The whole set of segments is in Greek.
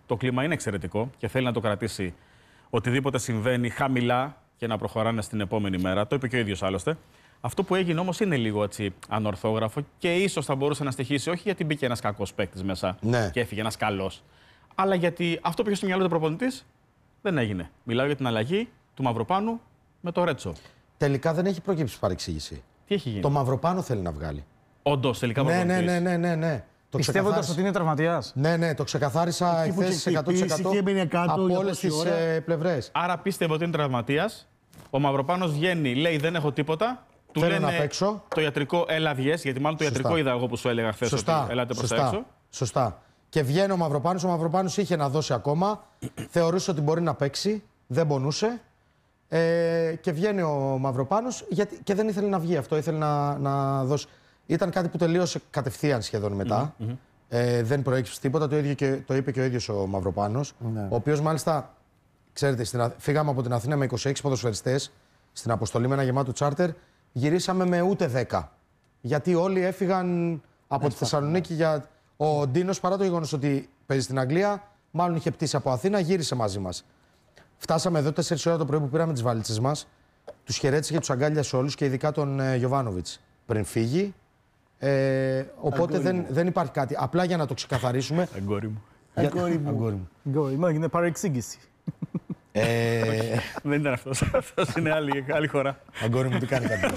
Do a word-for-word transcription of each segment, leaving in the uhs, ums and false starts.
το κλίμα είναι εξαιρετικό και θέλει να το κρατήσει οτιδήποτε συμβαίνει χαμηλά και να προχωράνε στην επόμενη μέρα. Το είπε και ο ίδιος άλλωστε. Αυτό που έγινε όμως είναι λίγο έτσι ανορθόγραφο και ίσως θα μπορούσε να στοιχήσει όχι γιατί μπήκε ένας κακός παίκτης μέσα ναι. και έφυγε ένας καλός, αλλά γιατί αυτό που είχε στο μυαλό του προπονητής δεν έγινε. Μιλάω για την αλλαγή του Μαυροπάνου με το Ρέτσο. Τελικά δεν έχει προκύψει παρεξήγηση. Τι έχει γίνει? Το Μαυροπάνο θέλει να βγάλει. Όντως, τελικά ναι, προπονητής. ναι, ναι, ναι, ναι. Πιστεύοντας ότι είναι τραυματίας. Ναι, ναι, το ξεκαθάρισα εχθές εκατό τοις εκατό από όλες τις ε, πλευρές. Άρα πίστευε ότι είναι τραυματίας. Ο Μαυροπάνος βγαίνει, λέει δεν έχω τίποτα. Του Θέλω λένε να παίξω. Το ιατρικό έλα βγες, γιατί μάλλον το Σωστά. ιατρικό είδα εγώ που σου έλεγα χθες ότι έλατε προς τα έξω. Σωστά. Και βγαίνει ο Μαυροπάνος. Ο Μαυροπάνος είχε να δώσει ακόμα. Θεωρούσε ότι μπορεί να παίξει. Δεν πονούσε. Ε, και βγαίνει ο Μαυροπάνος γιατί, και δεν ήθελε να βγει αυτό. Ήθελε να, να δώσει. Ήταν κάτι που τελείωσε κατευθείαν σχεδόν μετά. Mm-hmm. Ε, δεν προέκυψε τίποτα. Το ίδιο και το είπε και ο ίδιος ο Μαυροπάνος. Mm-hmm. Ο οποίος μάλιστα, ξέρετε, στην, φύγαμε από την Αθήνα με είκοσι έξι ποδοσφαιριστές στην αποστολή με ένα γεμάτο τσάρτερ. Γυρίσαμε με ούτε δέκα. Γιατί όλοι έφυγαν από τη Θεσσαλονίκη. Για... Ο Ντίνος, παρά το γεγονός ότι παίζει στην Αγγλία, μάλλον είχε πτήσει από Αθήνα, γύρισε μαζί μας. Φτάσαμε εδώ τέσσερις ώρα το πρωί που πήραμε τις βαλίτσες μας. Τους χαιρέτησε και τους αγκάλιασε όλους και ειδικά τον ε, Γιοβάνοβιτς πριν φύγει. Ε, οπότε δεν, δεν υπάρχει κάτι. Απλά για να το ξεκαθαρίσουμε. Αγκόρι μου. Για... Αγκόρι μου. Αγκόρι μου. Είναι παρεξήγηση. Ε... Δεν ήταν αυτός. Αυτός είναι άλλη, άλλη χώρα. Αγκόρι μου, τι κάνει κάτι.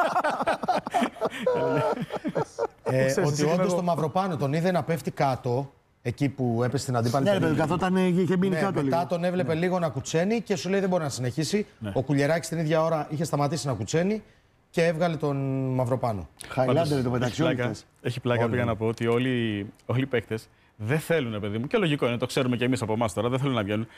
ε, ότι όντως το Μαυροπάνο τον είδε να πέφτει κάτω, εκεί που έπεσε στην αντίπαλη περιοχή. Ναι, καθόταν, είχε μείνει ναι, κάτω μετά λίγο. τον έβλεπε ναι. λίγο να κουτσένει και σου λέει δεν μπορεί να συνεχίσει. Ναι. Ο Κουλιεράκης την ίδια ώρα είχε σταματήσει να κουτσένει και έβγαλε τον Μαυροπάνο. Χαϊλάντερ το μεταξύ όλων. Έχει πλάκα, όλοι. πήγα να πω ότι όλοι, όλοι οι παίκτες δεν θέλουν, παιδί μου, και λογικό είναι, το ξέρουμε και εμείς από εμάς τώρα, δεν θέλουν να βγαίνουν.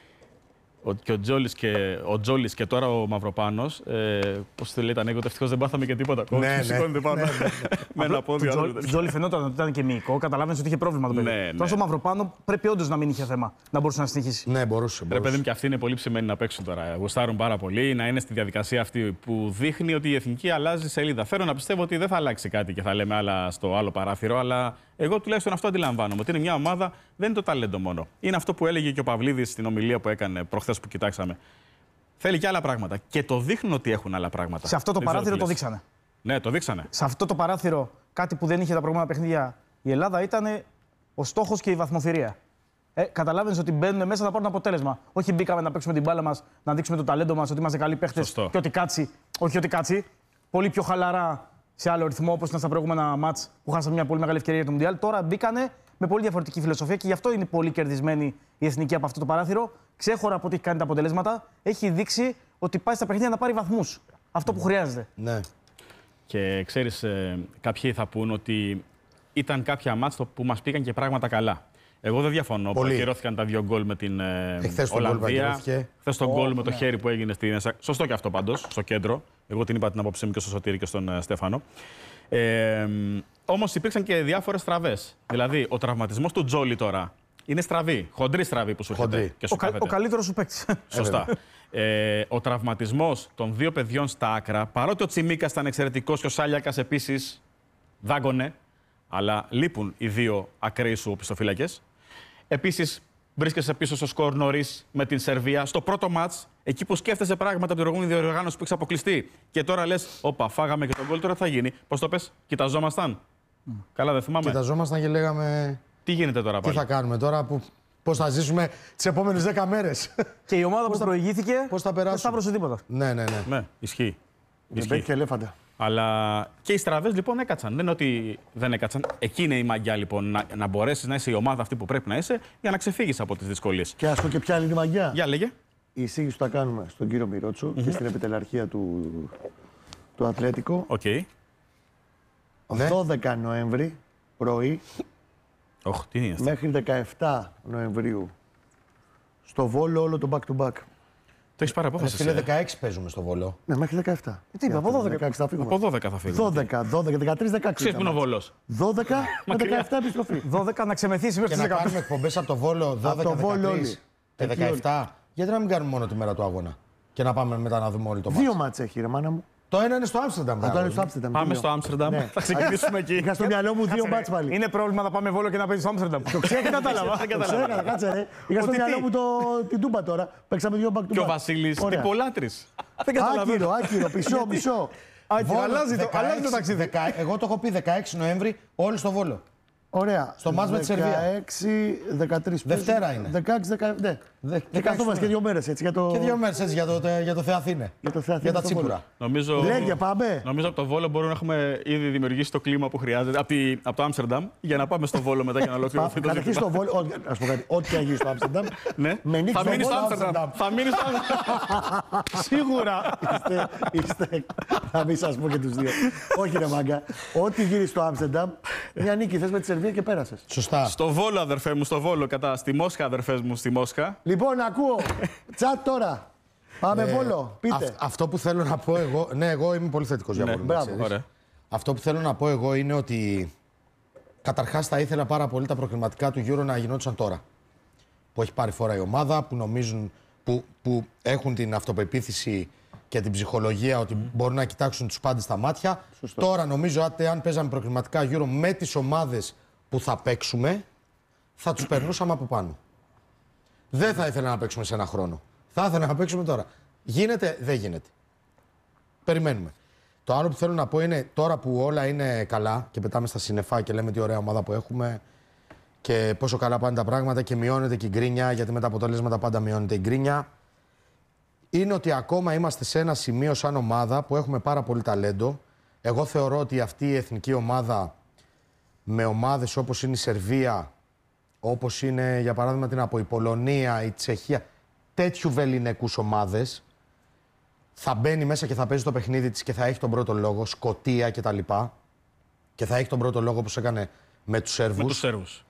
Ο, και ο Τζόλης και, ο Τζόλης και τώρα ο Μαυροπάνος, ε, πώς το λέει, ήταν εγωτευτικός, δεν πάθαμε και τίποτα. Ναι, ναι. Σηκώνεται πάνω. Ναι, ναι. Με ένα πόδι. Του Τζόλη φαινόταν ότι ήταν και μυϊκό, καταλάβαινε ότι είχε πρόβλημα το παιδί. Ναι, Τώρα στο ναι. Μαυροπάνο πρέπει όντως να μην είχε θέμα, να μπορούσε να συνεχίσει. Ναι, μπορούσε. Ρε μπορούσε. παιδί μου, και αυτοί είναι πολύ ψημένοι να παίξουν τώρα. Γουστάρουν πάρα πολύ, να είναι στη διαδικασία αυτή που δείχνει ότι η εθνική αλλάζει σελίδα. Θέλω να πιστεύω ότι δεν θα αλλάξει κάτι και θα λέμε άλλα στο άλλο παράθυρο, αλλά εγώ τουλάχιστον αυτό αντιλαμβάνομαι. Ότι είναι μια ομάδα, δεν είναι το ταλέντο μόνο. Είναι αυτό που έλεγε και ο Παυλίδης στην ομιλία που έκανε προχθές που κοιτάξαμε. Θέλει και άλλα πράγματα. Και το δείχνουν ότι έχουν άλλα πράγματα. Σε αυτό το δεν παράθυρο το δείξανε. Ναι, το δείξανε. Σε αυτό το παράθυρο, κάτι που δεν είχε τα προηγούμενα παιχνίδια η Ελλάδα ήταν ο στόχος και η βαθμοθυρία. Ε, Καταλάβαινε ότι μπαίνουν μέσα να πάρουν αποτέλεσμα. Όχι μπήκαμε να παίξουμε την μπάλα μας, να δείξουμε το ταλέντο μας, ότι είμαστε καλοί παίχτες και ότι κάτσει. Όχι ότι κάτσει. Πολύ πιο χαλαρά σε άλλο ρυθμό, όπως ήταν στα προηγούμενα μάτς που χάσαμε μια πολύ μεγάλη ευκαιρία για το Μουντιάλ. Τώρα μπήκανε με πολύ διαφορετική φιλοσοφία και γι' αυτό είναι πολύ κερδισμένη η εθνική από αυτό το παράθυρο. Ξέχωρα από ό,τι έχει κάνει τα αποτελέσματα, έχει δείξει ότι πάει στα παιχνίδια να πάρει βαθμούς. Αυτό που χρειάζεται. Ναι. Και ξέρεις, ε, κάποιοι θα πούν ότι ήταν κάποια μάτς που μας πήγαν και πράγματα καλά. Εγώ δεν διαφωνώ. Ακυρώθηκαν τα δύο γκολ με την ε, Ολλανδία. Χθες το γκολ oh, με το ναι. χέρι που έγινε στην. Σωστό και αυτό πάντως, στο κέντρο. Εγώ την είπα την άποψή μου και στο Σωτήρη και στον ε, Στέφανο. Ε, όμως υπήρξαν και διάφορες στραβές. Δηλαδή, ο τραυματισμός του Τζόλι τώρα είναι στραβή, χοντρή στραβή που σου έρχεται και σου ο, κα, ο καλύτερος σου παίκτης. Σωστά. ε, ο τραυματισμός των δύο παιδιών στα άκρα, παρότι ο Τσιμίκας ήταν εξαιρετικός και ο Σάλιακας επίσης δάγκωνε, αλλά λείπουν οι δύο ακραίοι σου οπισθοφύλακες. Επίσης, βρίσκεσαι πίσω στο σκορ νωρίς με την Σερβία. Στο πρώτο μάτς, εκεί που σκέφτεσαι πράγματα από την προηγούμενη διοργάνωση που έχεις αποκλειστεί. Και τώρα λες, όπα, φάγαμε και τον γκολ, τώρα τι θα γίνει. Πώς το πες, κοιταζόμασταν. Mm. Καλά, δεν θυμάμαι. Κοιταζόμασταν και λέγαμε. Τι γίνεται τώρα πάλι. Τι θα κάνουμε τώρα, που... πώς θα ζήσουμε τις επόμενες δέκα μέρες. Και η ομάδα που θα... προηγήθηκε, πώς θα περάσουμε. Δεν σταύρωσε τίποτα. Ναι, ναι, ναι. Ναι, ισχύει. ισχύει. Και ελέφαντα. Αλλά και οι στραβές λοιπόν έκατσαν. Δεν είναι ότι δεν έκατσαν. Εκεί είναι η μαγιά λοιπόν. Να, να μπορέσεις να είσαι η ομάδα αυτή που πρέπει να είσαι για να ξεφύγεις από τις δυσκολίες. Και ας πω και ποια είναι η μαγιά. Για λέγε. Η εισήγηση που θα κάνουμε στον κύριο Μιρότσο mm-hmm. και στην επιτελαρχία του, του Ατλέτικο. Okay. δώδεκα Νοέμβρη πρωί oh, τι είναι μέχρι δεκαεφτά Νοεμβρίου στο Βόλο όλο το back to back. Το έχεις πάρει απόφαση. Φίλε, δεκαέξι παίζουμε στο Βόλο. Ναι, μέχρι δεκαεφτά. Τι είπα, από δώδεκα. θα φύγουμε. Από δώδεκα θα φύγουμε. δώδεκα, δώδεκα, δεκατρείς, δεκαέξι. Ξέρεις που είναι ο Βόλος. δώδεκα με δεκαεφτά επιστροφή. δώδεκα να ξεμεθύσει μέχρι τις δεκαεφτά. Και να κάνουμε εκπομπές από το Βόλο δώδεκα, δεκατρείς και δεκαεφτά. Γιατί να μην κάνουμε μόνο τη μέρα του αγώνα και να πάμε μετά να δούμε όλη το μάτς. Δύο μάτς έχει, ρε μάνα μου. Το ένα είναι στο Άμστερνταμ. Το ένα είναι στο Άμστερνταμ. Πάμε στο Άμστερνταμ. Ναι. Θα ξεκινήσουμε εκεί. Είχα στο μυαλό μου δύο μπάτς πάλι. Είναι πρόβλημα να πάμε Βόλο και να παίζει στο Άμστερνταμ. Το Ξέχασα, κατάλαβα. Ξέχασα, κάτσε ρε. Είχα στο μυαλό μου την Τούμπα τώρα. Παίξαμε δύο back to back. Και ο Βασίλης τυπολάτρης. Δεν καταλαβαίνω. Άκυρο, άκυρο, μισό, μισό. Αλλάζει το ταξίδι. Εγώ το έχω πει δεκαέξι Νοέμβρη, όλοι στο Βόλο. Ωραία. Στο μάτς με τη Σερβία. δεκαέξι δεκατρείς. Δευτέρα είναι. δεκαέξι δεκαεπτά. Ναι. Και καθόμαστε και δύο μέρες έτσι για το. Και δύο μέρες έτσι για το, για το Θεαθήνε. Για το Θεαθήνε. Για τα τσίπουρα. Νομίζω... Λέγε, πάμε. Νομίζω από το Βόλο μπορούμε να έχουμε ήδη δημιουργήσει το κλίμα που χρειάζεται από, τη... από το Άμστερνταμ για να πάμε στο Βόλο μετά για να ολοκληρωθεί το Καταρχήν στο Βόλο. Ας πω κάτι. Ό,τι και να γίνει στο Άμστερνταμ. Θα μείνει στο Άμστερνταμ. Θα μείνει στο Άμστερνταμ. Σίγουρα. Είστε. Θα μην σας πω και τους δύο. Όχι, ρε μάγκα. Ό,τι γίνει στο Άμστερνταμ, μια νίκη θες με τη Σερβία και πέρασες. Σωστά. Στο Βόλο, αδερφέ μου, στο Βόλο. Κατά στη Μόσχα, αδερφές μου, στη Μόσχα. Λοιπόν, ακούω. Τσάτ τώρα. Πάμε Ε, Βόλο. Πείτε. αυ- αυτό που θέλω να πω εγώ. Ναι, εγώ είμαι πολύ θετικός για Ναι, Βόλο. μπράβο, ξέρεις. ωραία. Αυτό που θέλω να πω εγώ είναι ότι καταρχάς θα ήθελα πάρα πολύ τα προκριματικά του Euro να γινόντουσαν τώρα. Που έχει πάρει φορά η ομάδα, που νομίζουν, που, που έχουν την αυτοπεποίθηση και την ψυχολογία ότι μπορούν να κοιτάξουν τους πάντες στα μάτια. Σωστό. Τώρα νομίζω ότι αν παίζαμε προκριματικά Euro με τις ομάδες που θα παίξουμε, θα τους περνούσαμε από πάνω. Δεν θα ήθελα να παίξουμε σε ένα χρόνο. Θα ήθελα να παίξουμε τώρα. Γίνεται, δεν γίνεται. Περιμένουμε. Το άλλο που θέλω να πω είναι τώρα που όλα είναι καλά και πετάμε στα σύννεφα και λέμε τι ωραία ομάδα που έχουμε και πόσο καλά πάνε τα πράγματα και μειώνεται και η γκρίνια, γιατί με τα αποτελέσματα πάντα μειώνεται η γκρίνια. Είναι ότι ακόμα είμαστε σε ένα σημείο σαν ομάδα που έχουμε πάρα πολύ ταλέντο. Εγώ θεωρώ ότι αυτή η εθνική ομάδα με ομάδες όπως είναι η Σερβία, όπως είναι για παράδειγμα την από η Πολωνία, η Τσεχία, τέτοιου βεληνικούς ομάδες, θα μπαίνει μέσα και θα παίζει το παιχνίδι της και θα έχει τον πρώτο λόγο, Σκωτία κτλ. Και θα έχει τον πρώτο λόγο όπως έκανε με τους Σέρβους. Με τους Σέρβους.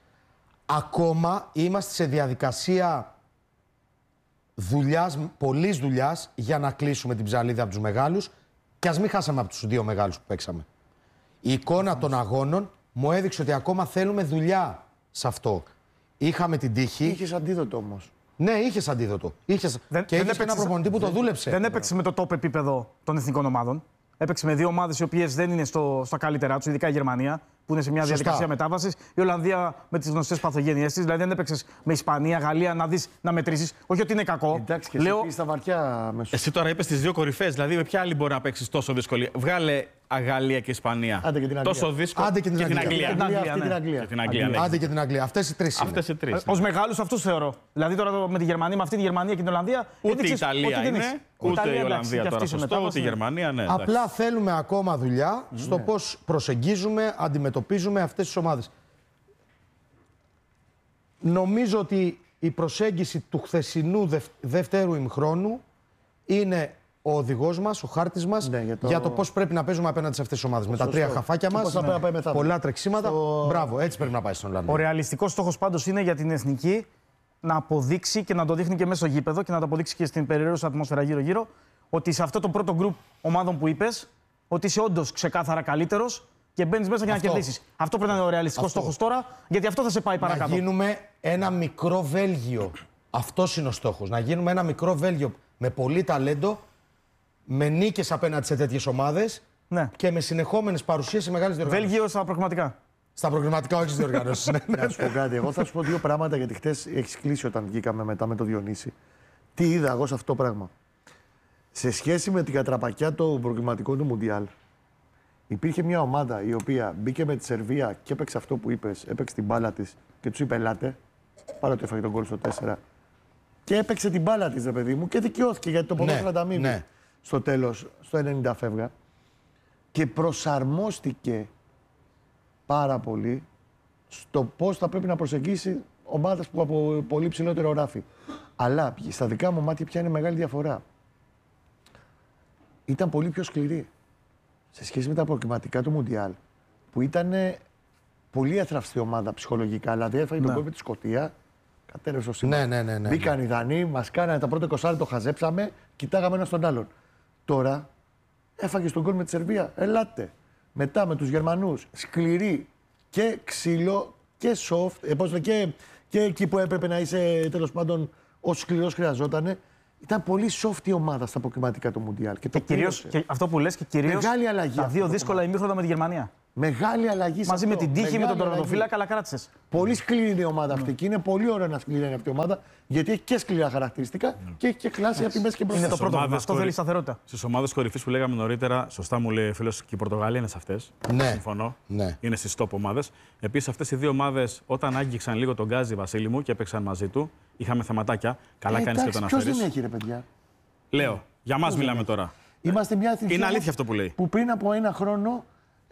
Ακόμα είμαστε σε διαδικασία δουλειάς, πολλής δουλειάς για να κλείσουμε την ψαλίδα από τους μεγάλους και ας μην χάσαμε από τους δύο μεγάλους που παίξαμε. Η εικόνα των αγώνων μου έδειξε ότι ακόμα θέλουμε δουλειά σε αυτό. Είχαμε την τύχη. Είχες αντίδοτο όμως. Ναι, είχε αντίδοτο. Είχες... Δεν- και δεν είχε ένα έπαιξες- προπονητή που το δούλεψε. Δεν έπαιξε με το top επίπεδο των εθνικών ομάδων. Έπαιξε με δύο ομάδες οι οποίες δεν είναι στο, στα καλύτερά τους, ειδικά η Γερμανία, που είναι σε μια Σωστά. διαδικασία μετάβασης. Η Ολλανδία με τις γνωστές παθογένειές της. Δηλαδή δεν έπαιξε με Ισπανία, Γαλλία να δεις, να μετρήσεις. Όχι ότι είναι κακό. Εντάξει, και εσύ Λέω, πήγες στα βαθιά μέσω. Εσύ τώρα είπες τις δύο κορυφές. Δηλαδή, με ποια άλλη μπορεί να παίξεις τόσο δύσκολη. Βγάλε Γαλλία και Ισπανία. Άντε και την Αγγλία. Τόσο δύσκολο. Άντε και την Αγγλία. Αγγλία. Την Αγγλία, αυτή ναι. την Αγγλία. Και την Αγγλία, ναι. Άντε και την Αγγλία. Αυτές οι τρεις είναι. Αυτές οι τρεις. ως μεγάλους αυτούς θεωρώ. Δηλαδή τώρα το- με τη Γερμανία, με αυτή τη Γερμανία και την Ολλανδία. Ούτε η έδειξες Ιταλία ότι δεν είναι, έχεις. ούτε Ιταλία, η εντάξει, Ολλανδία και τώρα αυτή σε σωστό, μετάβαση, ούτε η ναι. Γερμανία, ναι. εντάξει. Απλά θέλουμε ακόμα δουλειά στο πώς προσεγγίζουμε, αντιμετωπίζουμε αυτές τις ομάδες. Νομίζω ότι η προσέγγιση του χθεσινού δευ- δευτέρου ημιχρόνου είναι ο οδηγός μας, ο χάρτης μας Ναι, για για το, το- πώς πρέπει να παίζουμε απέναντι σε αυτές τις ομάδες. Με τα Σωστό. τρία χαφάκια Και μας, πώς θα πρέπει να πάει μεθαύριο. πολλά τρεξίματα. Στο- Μπράβο, έτσι πρέπει να πάει στον Ολλανδία. Ο ρεαλιστικός στόχος πάντως είναι για την εθνική να αποδείξει και να το δείχνει και μέσα στο γήπεδο και να το αποδείξει και στην περιραίωσα ατμόσφαιρα γύρω-γύρω ότι σε αυτό το πρώτο γκρουπ ομάδων που είπες, ότι είσαι όντως ξεκάθαρα καλύτερος και μπαίνεις μέσα για να Αυτό. κερδίσεις. Αυτό πρέπει να είναι ο ρεαλιστικός Αυτό. στόχος τώρα, γιατί αυτό θα σε πάει Να παρακάτω. γίνουμε ένα μικρό Βέλγιο. Αυτός είναι ο στόχος. Να γίνουμε ένα μικρό Βέλγιο με πολύ ταλέντο, με νίκες απέναντι σε τέτοιες ομάδες Ναι. και με συνεχόμενες παρουσίες σε μεγάλες διοργανώσεις. Βέλγιο στα προγραμματικά. Στα προγραμματικά, όχι στις διοργανώσεις. Ναι. Να σου πω κάτι. Εγώ θα σου πω δύο πράγματα γιατί χτες έχεις κλείσει όταν βγήκαμε μετά με το Διονύση. Τι είδα εγώ σε αυτό το πράγμα. Σε σχέση με την κατραπακιά των προκριματικών του Μουντιάλ, υπήρχε μια ομάδα η οποία μπήκε με τη Σερβία και έπαιξε αυτό που είπες, έπαιξε την μπάλα της και τους είπε ελάτε, παρότι έφαγε τον γκολ στο τέσσερα. Και έπαιξε την μπάλα της, ρε παιδί μου, και δικαιώθηκε γιατί το ποδόσφαιρο τα μείνει. ναι. Στο τέλος, στο ενενήντα φεύγα. Και προσαρμόστηκε πάρα πολύ στο πώς θα πρέπει να προσεγγίσει ομάδες που από πολύ ψηλότερο ράφι. Αλλά στα δικά μου μάτια πια είναι μεγάλη διαφορά. Ήταν πολύ πιο σκληρή σε σχέση με τα προκριματικά του Μουντιάλ, που ήταν πολύ αθραυστή ομάδα ψυχολογικά. Δηλαδή έφαγε τον κόλπο τη Σκωτία, κατέρευσε ο Σιμών. Ναι, ναι, ναι, ναι, Μπήκαν οι Δανείοι, μας κάνανε τα πρώτα είκοσι, το χαζέψαμε, κοιτάγαμε ένα τον άλλον. Τώρα έφαγε τον γκολ με τη Σερβία, ελάτε. Μετά με τους Γερμανούς, σκληρή και ξύλο και soft, ε, πώς, και, και εκεί που έπρεπε να είσαι τέλος πάντων όσο σκληρός χρειαζότανε. Ήταν πολύ soft η ομάδα στα αποκριματικά του Μουντιάλ. Και, και, κυρίως, και αυτό που λες και κυρίως τα δύο δύσκολα ημίχρονα με τη Γερμανία. Μεγάλη αλλαγή. Μαζί με την τύχη, με τον τερματοφύλακα, αλλά κράτησες. Πολύ σκληρή είναι η ομάδα αυτή. Και είναι πολύ ωραίο να σκληρή είναι αυτή η ομάδα, γιατί έχει και σκληρά χαρακτηριστικά mm. και έχει και κλάση από τη μέση και μπροστά. Είναι το πρώτο. Αυτό κορυ... θέλει σταθερότητα. Στις ομάδες κορυφής που λέγαμε νωρίτερα, σωστά μου λέει φίλος, και η Πορτογαλία είναι σε αυτές. Ναι. Συμφωνώ. Ναι. Είναι στις top ομάδες. Επίσης, αυτές οι δύο ομάδες, όταν άγγιξαν λίγο τον Γκάζι Βασίλη μου και έπαιξαν μαζί του, είχαμε θεματάκια. Καλά κάνεις και το αναφέρεις. Ποιος δεν έχει, ρε παιδιά. Λέω, για μας μιλάμε τώρα. Είμαστε μια εθνική. Είναι αλήθεια αυτό που λέει. Που πριν από ένα χρόνο.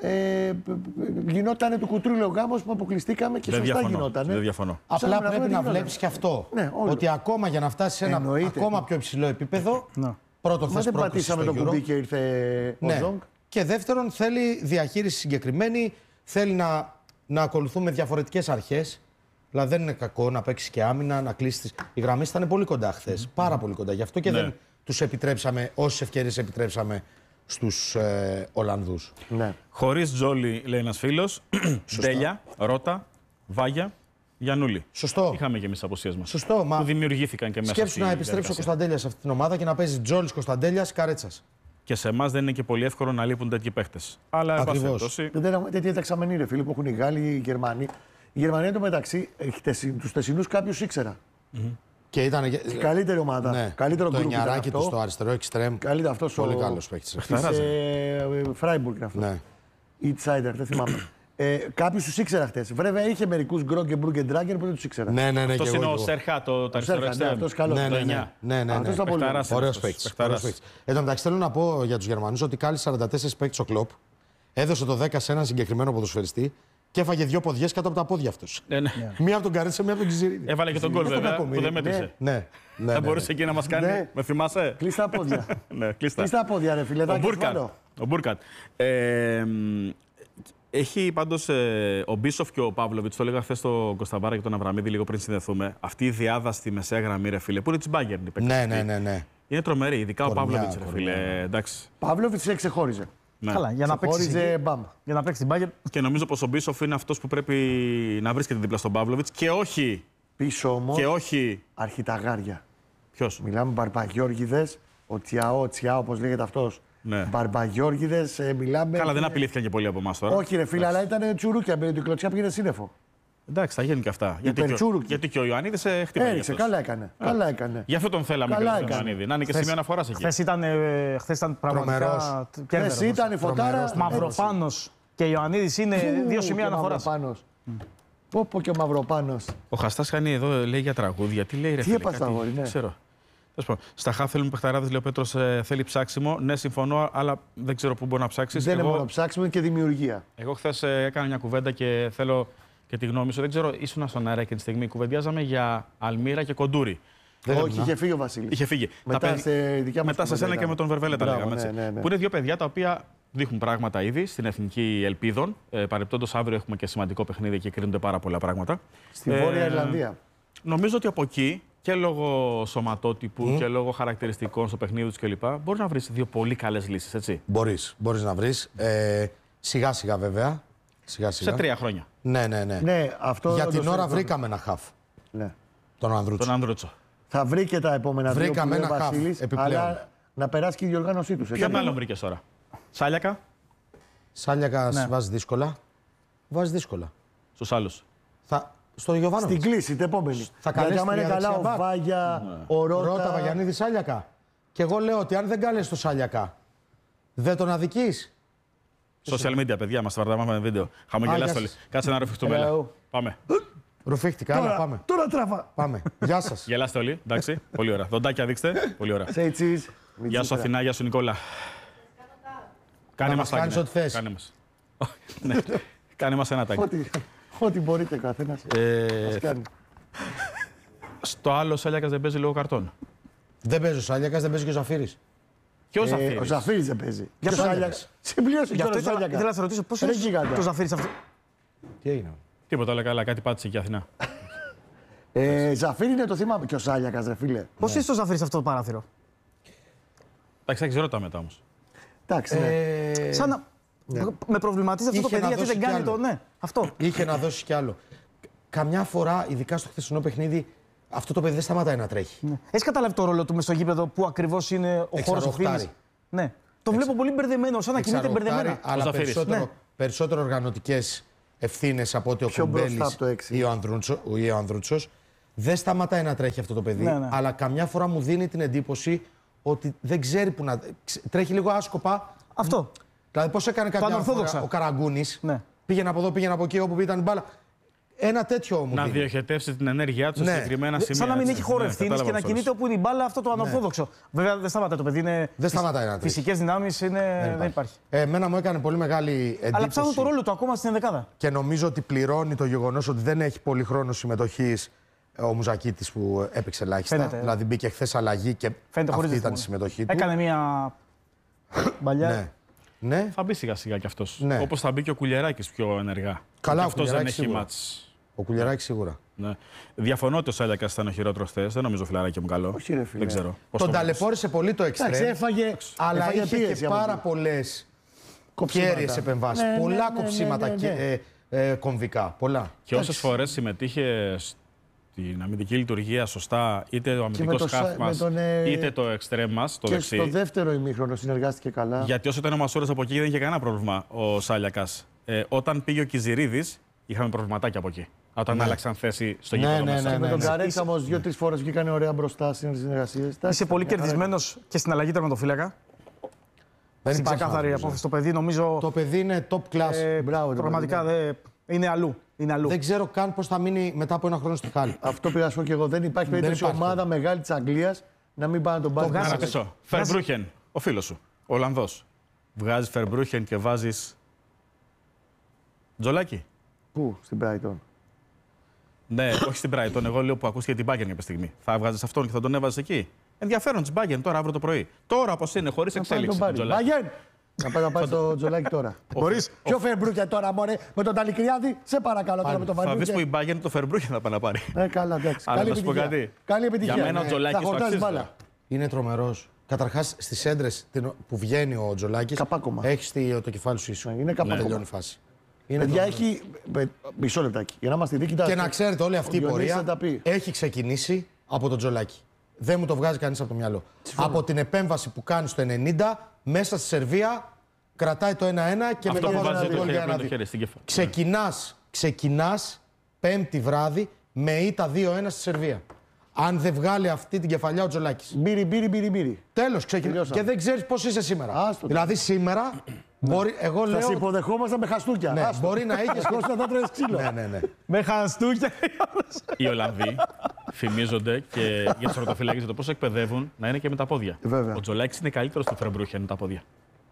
Ε, γινόταν του κουτρούλου ο γάμος που αποκλειστήκαμε και δεν σωστά διαφωνώ, γινόταν. Δεν διαφωνώ. Απλά πρέπει να, να βλέπεις και αυτό. Ναι, ότι ακόμα για να φτάσει σε ένα εννοείται. Ακόμα πιο υψηλό επίπεδο. Ναι. Πρώτον, θες δεν πατήσαμε το κουμπί και ήρθε ναι. ο Ζόγκ. Και δεύτερον, θέλει διαχείριση συγκεκριμένη. Θέλει να, να ακολουθούμε διαφορετικές αρχές. Δηλαδή δεν είναι κακό να παίξει και άμυνα, να κλείσει. Οι γραμμές ήταν πολύ κοντά χθες. Mm. Πάρα πολύ κοντά. Γι' αυτό και ναι. δεν τους επιτρέψαμε, όσες ευκαιρίες επιτρέψαμε στους ε, Ολλανδούς. Ναι. Χωρίς Τζόλι, λέει ένας φίλος, Ντέλια, Ρώτα, Βάγια, Γιαννούλη. Σωστό. Είχαμε και εμείς αποσίες μας. Σωστό. Που μα... δημιουργήθηκαν και μέσα. Σκέψου να επιστρέψει ο Κωνσταντέλιας σε αυτή την ομάδα και να παίζει Τζόλις, Κωνσταντέλιας, Καρέτσας. Και σε εμάς δεν είναι και πολύ εύκολο να λείπουν τέτοιοι παίχτες. Αλλά ακριβώς. Δεν έχουμε τέτοια δεξαμενή, ρε φίλοι, που έχουν οι Γάλλοι, οι Γερμανοί. Η Γερμανία εντωμεταξύ, τους τεσσινούς κάποιους ήξερα. Mm-hmm. Και ήταν. Καλύτερη ομάδα. Ναι. Καλύτερο το νιαράκι του στο αριστερό εξτρέμ. Καλύτερο αυτό. Πολύ ο... καλός παίκτης. Φράιμπουργκ είναι αυτό. Ναι. Outsider, δεν θυμάμαι. ε, Κάποιους τους ήξερα χτες. Βέβαια είχε μερικούς Γκρόγκ και Μπρούγκ και Ντράγκερ που δεν τους ήξερα. Ναι, ναι, ναι. Αυτός είναι ο Σέρχα, το αριστερό εξτρέμ. Αυτός καλός. Ναι, ναι, ναι. ναι, ναι, αυτός ναι. πολύ ωραίος παίκτης. Εν τω μεταξύ θέλω να πω για τους Γερμανούς ότι κάλεσε σαράντα τέσσερις παίκτες ο Κλοπ. Έδωσε το δέκα σε έναν συγκεκριμένο ποδοσφαιριστή. Και έφαγε δύο ποδιές κάτω από τα πόδια αυτός. Ναι, ναι. Μία από τον Καρέτσα, μία από τον Κιζιρίδη. Έβαλε και τον γκολ βέβαια, που δεν μέτρησε. Ναι, ναι, ναι, θα ναι, μπορούσε ναι. εκεί να μας κάνει. Ναι. Με θυμάσαι. Κλείστα πόδια. ναι, κλείστα. Κλείστα πόδια, ρε φίλε. Ο Μπούρκατ. Ο Μπούρκατ. Ε, έχει πάντως ε, ο Μπίσοφ και ο Παύλοβιτς, το έλεγα χθες στον Κωνσταντάρα και τον Αβραμίδη λίγο πριν συνδεθούμε. Αυτή η διάδα στη μεσαία γραμμή, ρε φίλε, που είναι της Μπάγκερν. Ναι, ναι, ναι, ναι. Είναι τρομερή, ειδικά κορμιά, ο Παύλοβιτς, ρε φίλε. Παύλοβιτς ξεχώριζε. Ναι. Καλά, για να, παίξει, για να παίξει την Μπάγκερ. Και νομίζω πως ο Μπίσοφ είναι αυτός που πρέπει να βρίσκεται δίπλα στον Παύλοβιτς και όχι. Πίσω όμως. Και όχι. Αρχιταγάρια. Ποιος? Μιλάμε Μπαρμπαγιώργιδες, ο Τσιαό, Τσιάο, όπως λέγεται αυτός. Ναι. Μπαρμπαγιώργιδες, ε, μιλάμε. Καλά, δεν απειλήθηκαν και πολύ από εμάς τώρα. Όχι, ρε φίλε, αλλά ήταν τσουρούκια. Με την κλωτσιά πήγαινε σύννεφο. Εντάξει, θα γίνει και αυτά. Γιατί και, ο, γιατί και ο Ιωαννίδης ε, χτύπησε. Έριξε, καλά έκανε. Α. Καλά έκανε. Γι' αυτό τον θέλαμε και τον Ιωαννίδη. Να είναι και σημείο αναφοράς εκεί. Χθες ήταν, ε, χθες ήταν πραγματικά. Χθες ήταν η Φωτάρα. Μαυροπάνος και Ιωαννίδης είναι δύο σημεία αναφοράς. Πω πω και ο Μαυροπάνος. Ο Χαστάς κάνει εδώ, λέει για τραγούδια. Τι λέει, ρε φίλε? Τι έπασε, αγόρι, ναι. Ξέρω. Στα χά θέλουμε παιχταράδες, λέει ο Πέτρος, ε, θέλει ψάξιμο. Ναι, συμφωνώ, αλλά δεν ξέρω πού μπορεί να ψάξεις. Δεν εγώ... είναι μόνο ψάξιμο, είναι και δημιουργία. Εγώ χθες ε, έκανα μια κουβέντα και θέλω και τη γνώμη σου. Δεν ξέρω, ήσουν στον αέρα εκείνη τη στιγμή. Κουβεντιάζαμε για Αλμύρα και Κοντούρι. Δεν Όχι, είχε φύγει ο Βασίλης. Είχε φύγει. Μετά, τα... σε, δικιά Μετά σε σένα και με τον Βερβέλε τα λέγαμε. Ναι, ναι, ναι. Που είναι δύο παιδιά τα οποία δείχνουν πράγματα ήδη στην Εθνική Ελπίδων. Ε, Παρεπτόντως αύριο έχουμε και σημαντικό παιχνίδι και κρίνονται πάρα πολλά πράγματα. Στη Βόρεια ε, Ιρλανδία. Νομίζω ότι από εκεί και λόγω σωματότυπου mm. και λόγω χαρακτηριστικών στο παιχνίδι του κλπ. Μπορεί να βρει δύο πολύ καλές λύσεις, έτσι. Μπορείς, μπορείς να βρεις. Ε, σιγά σιγά βέβαια. Σιγά, σιγά. Σε τρία χρόνια. Ναι, ναι, ναι. ναι αυτό για την ώρα βρήκαμε ένα χαφ. Ναι. Τον Ανδρούτσο. Τον Ανδρούτσο. Θα βρει και τα επόμενα δύο βρήκαμε ένα χαφ. Αλλά να περάσει και η διοργάνωσή του. Ποιον άλλον βρήκες τώρα? Σάλιακα. Σάλιακα ναι. Βάζει δύσκολα. Βάζει δύσκολα. Στους άλλους. Θα... Στον Γιωβάνοβιτς. Στην κλίση, την επόμενη. Θα καλέσει άμα είναι καλά ο Βάγια, ναι. ο Ρώτα. Ρώτα, Βαγιανίδη, Σάλιακα. Και εγώ λέω ότι αν δεν καλέσει το Σάλιακα, δεν τον αδικείς. Social media, παιδιά, μας τραβάμε βίντεο. Χαμογελάστε όλοι. Κάτσε να ρουφιχτούμε. Πάμε. Ρουφίχτηκα, αλλά πάμε. Τώρα τραβά. Πάμε. Γεια σας. Γελάστε όλοι, εντάξει. Πολύ ωραία. Δοντάκια δείξτε. Πολύ ωραία. Say cheese. Γεια σου Αθηνά, γεια σου Νικόλα. Κάνε μας κάνεις ό,τι θες. Κάνε μας. Ναι. Κάνε μας ένα τάκι. Ό,τι μπορείτε καθένας. Στο άλλο ο Σάλιακας δεν παίζει λόγω καρτών. Δεν παίζει ο Σάλιακας, δεν παίζει και ο Ζαφύρης. Ποιος Ζαφύρης? Ο Ζαφύρης δεν παίζει. Για ο Σάλιακας. Συμπλήρωσε και ο Σάλιακας. Ήθελα να σε ρωτήσω πώς είναι το Ζαφύρης αυτό. Τι έγινε? Τίποτα, όλα καλά, κάτι πάτησε εκεί Αθηνά. Ε, Ζαφύρη είναι το θύμα και ο Σάλιακας, ρε φίλε. Πώς είσαι το Ζαφύρης αυτό το παράθυρο? Εντάξει, θα ρώτα μετά όμως. Εντάξει, ναι. Σαν να... Ναι. Με προβληματίζει αυτό το παιδί γιατί δεν κάνει το. Ναι, αυτό. Είχε να δώσει κι άλλο. Καμιά φορά, ειδικά στο χθεσινό παιχνίδι, Αυτό το παιδί δεν σταματάει να τρέχει. Ναι. Έχει καταλάβει το ρόλο του μες στο γήπεδο, πού ακριβώς είναι ο χώρος ευθύνης? Ναι. Το βλέπω πολύ μπερδεμένο, σαν να κινείται μπερδεμένα. Αλλά περισσότερο, ναι. περισσότερο οργανωτικές ευθύνες από ότι ο Κομπέλης ή ο Ανδρούτσος. Δεν σταματάει να τρέχει αυτό το παιδί. Ναι, ναι. Αλλά καμιά φορά μου δίνει την εντύπωση ότι δεν ξέρει που να. Τρέχει λίγο άσκοπα. Αυτό. Δηλαδή, πώς έκανε κάποια φορά ο Καραγκούνης. Ναι. Πήγαινε από εδώ, πήγαινε από εκεί, όπου ήταν η μπάλα. Ένα τέτοιο μου να δίνει. διοχετεύσει την ενέργειά του σε ναι. συγκεκριμένα σημεία. Σαν να μην έτσι. έχει χώρο ευθύνη ναι, και να κινείται όπου είναι η μπάλα, αυτό το ανορθόδοξο. Ναι. Βέβαια δεν σταματάει το παιδί. Είναι δεν σταματάει να τρέχει. Φυσικές δυνάμεις είναι... δεν υπάρχει. Δεν υπάρχει. Ε, εμένα μου έκανε πολύ μεγάλη εντύπωση. Αλλά ψάχνω το ρόλο του ακόμα στην ενδεκάδα. Και νομίζω ότι πληρώνει το γεγονός ότι δεν έχει πολύ χρόνο συμμετοχής ο Μουζακίτης που έπαιξε ελάχιστα. Φαίνεται. Δηλαδή μπήκε χθες αλλαγή και φαίνεται αυτή ήταν η συμμετοχή του. Έκανε μια μπαλιά. Ναι. Ναι. Θα μπει σιγά σιγά κι αυτός. Ναι. Όπως θα μπει και ο Κουλιεράκης πιο ενεργά. Καλά, αυτός δεν έχει μάτς. Ο Κουλιεράκης σίγουρα. Ναι. Διαφωνώ ότι ο Σάλιακας ήταν ο χειρότερος χθες. Δεν νομίζω, φιλαράκι μου, καλό. Όχι, ρε, δεν ξέρω. Τον ταλαιπώρησε πολύ το εξτρέμ. Εντάξει, έφαγε, αλλά έφαγε είχε πίεση και πάρα πολλές κέρυες επεμβάσεις. Ναι, πολλά ναι, ναι, κοψίματα ναι, ναι, ναι. Και, ε, ε, κομβικά. Πολλά. Και όσες φορές συμμετείχε στην αμυντική λειτουργία σωστά, είτε ο αμυντικός χαφ μας, ε... είτε το εξτρέμ μας, το και δεξί. Και στο δεύτερο ημίχρονο συνεργάστηκε καλά. Γιατί όσο ήταν ο Μασούρας από εκεί δεν είχε κανένα πρόβλημα ο Σάλιακας. Ε, όταν πήγε ο Κιζηρίδης, είχαμε προβληματάκια από εκεί. Όταν ναι. άλλαξαν θέση στο ναι, γήπεδο ναι, μέσα. ναι, ναι, με τον ναι. Καρέτσα όμως δύο-τρεις φορές βγήκανε ωραία μπροστά στις συνεργασίες. Είσαι πολύ κερδισμένος και στην αλλαγή τερματοφύλακα. Δεν είναι ξεκάθαρη απόφαση. Το παιδί νομίζω. Το παιδί είναι top class. Ε, Μπράβο, πραγματικά δε, είναι, αλλού, είναι αλλού. Δεν ξέρω καν πώς θα μείνει μετά από ένα χρόνο στη Χάλη. Αυτό πήγα να σου πω και εγώ. Δεν υπάρχει περίπτωση ομάδα μεγάλη της Αγγλίας να μην πάει να τον πάρει. Να ρωτήσω. Φερμπρούχεν, ο φίλος σου, ο Ολλανδός. Βγάζει Φερμπρούχεν και βάζεις Τζολάκι. Πού, στην Brighton? Ναι, όχι στην Brighton. Εγώ λέω που ακούστηκε την Bayern κάποια στιγμή. Θα βγάζεις αυτόν και θα τον έβαζες εκεί. Ενδιαφέρον της Bayern τώρα, αύριο το πρωί. Τώρα όπως είναι, χωρίς εξέλιξη. Bayern! Να πάει να πάρει το Τζολάκι τώρα. Μπορείς. Ποιο Φερμπρούχεν τώρα, μωρέ, με τον Ταλικριάδη, σε παρακαλώ τώρα με τον Φερμπρούχεν. Θα δεις που η Bayern το Φερμπρούχεν θα πάει να πάρει. Ε, καλά, εντάξει. Αλλά να σου πω κάτι. Καλή επιτυχία. Για μένα ο Τζολάκης το αξίζει. Είναι τρομερός. Καταρχάς στις έντρες που βγαίνει ο Τζολάκης, έχει το κεφάλι σου ίσο. Είναι καπάκωμα. Τελειώνει η φάση. Παιδιά, έχει. Μισό λεπτάκι. Για να είμαστε δίκοι. Και να ξέρετε, όλη αυτή η πορεία έχει ξεκινήσει από τον Τζολάκη. Δεν μου το βγάζει κανείς από το μυαλό. Συμφωνώ. Από την επέμβαση που κάνει στο ενενήντα, μέσα στη Σερβία, κρατάει το ένα ένα και αυτό μετά βάζει το γκολ για ένα δύο. Ξεκινάς, ξεκινάς πέμπτη βράδυ με ήττα δύο ένα στη Σερβία. Αν δεν βγάλει αυτή την κεφαλιά ο Τζολάκης. Μπύρι, μπύρι, μπύρι, μπύρι. Τέλος, ξεκινάς. Και δεν ξέρεις πώς είσαι σήμερα. Άστο, δηλαδή σήμερα. Μπορεί, εγώ λέω. Θα σε υποδεχόμασταν με χαστούκια. Ναι, μπορεί να είχε κόσμο να τρέχει ξύλο. Ναι, ναι, ναι. Με χαστούκια. Οι Ολλανδοί φημίζονται και για του ρωτοφυλάκε για το πώς εκπαιδεύουν να είναι και με τα πόδια. Βέβαια. Ο Τζολάκης είναι καλύτερος στο Φερμπρούχεν με τα πόδια.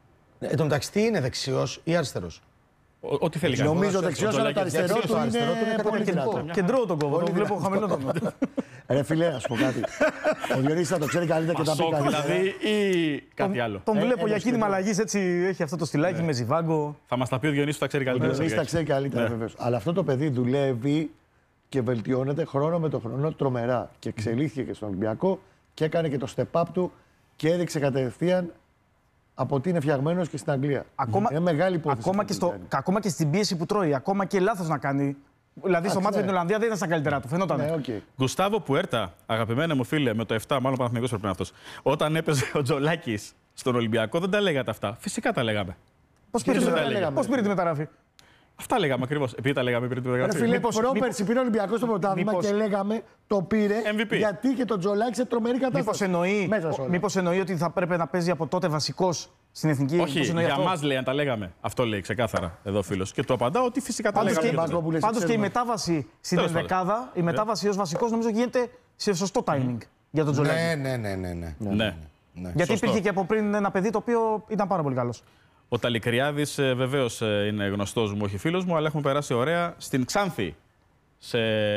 Εν τω μεταξύ, τι είναι, δεξιός ή αριστερός? Ό,τι θέλει να κάνει. Νομίζω δεξιός, αλλά το αριστερό του είναι πολύ δυνατό. Κεντρώ τον κόβο, τον βλέπω χαμηλό τον. Ρε φίλε, να σου πω κάτι. Ο Διονύσης θα το ξέρει καλύτερα και τα πει καλύτερα. Δηλαδή ή κάτι άλλο. Τον βλέπω για κίνημα αλλαγής, έτσι έχει αυτό το στυλάκι με ζιβάγκο. Θα μας τα πει ο Διονύσης που τα ξέρει καλύτερα. Ο Διονύσης τα ξέρει καλύτερα, βεβαίως. Αλλά αυτό το παιδί δουλεύει και βελτιώνεται χρόνο με το χρόνο τρομερά. Και εξελίχθηκε και στον Ολυμπιακό και έκανε και το step up του και έδειξε κατευθείαν από ότι είναι φτιαγμένος και στην Αγγλία. Ακόμα, είναι μεγάλη υπόθεση. Ακόμα και, στο, ακόμα και στην πίεση που τρώει, ακόμα και λάθος να κάνει. Δηλαδή στο μάτι με την Ολλανδία δεν ήταν στα καλύτερά του, φαινόταν. Ναι, okay. Γκουστάβο Πουέρτα, αγαπημένα μου φίλε, με το επτά, μάλλον Παναθηναϊκός πρέπει να είναι αυτός. Όταν έπαιζε ο Τζολάκης στον Ολυμπιακό, δεν τα λέγατε αυτά. Φυσικά τα λέγαμε. Πώς πήρε, πώς πήρε τη μεταγραφή? Αυτά λέγαμε ακριβώς. Επειδή τα λέγαμε πριν τη μεταγραφή. Φίλε, πρόπερση πήρε ο Ολυμπιακός στο πρωτάθλημα και λέγαμε το πήρε εμ βι πι. Γιατί είχε τον Τζολάκη σε τρομερή κατάσταση. Μήπως εννοεί, μήπως εννοεί ότι θα πρέπει να παίζει από τότε βασικός στην εθνική? Όχι, για μας λέει αν τα λέγαμε. Αυτό λέει ξεκάθαρα εδώ ο φίλος. Και το απαντάω ότι φυσικά τα λέγαμε. Πάντως και η μετάβαση στην ενδεκάδα, η μετάβαση ως βασικός νομίζω γίνεται σε σωστό timing για τον Τζολάκη. Ναι, ναι, ναι, ναι. ναι. Γιατί υπήρχε και από πριν ένα παιδί το οποίο ήταν πάρα πολύ καλός. Ο Ταλικριάδης βεβαίως είναι γνωστός μου, όχι φίλος μου, αλλά έχουμε περάσει ωραία στην Ξάνθη, σε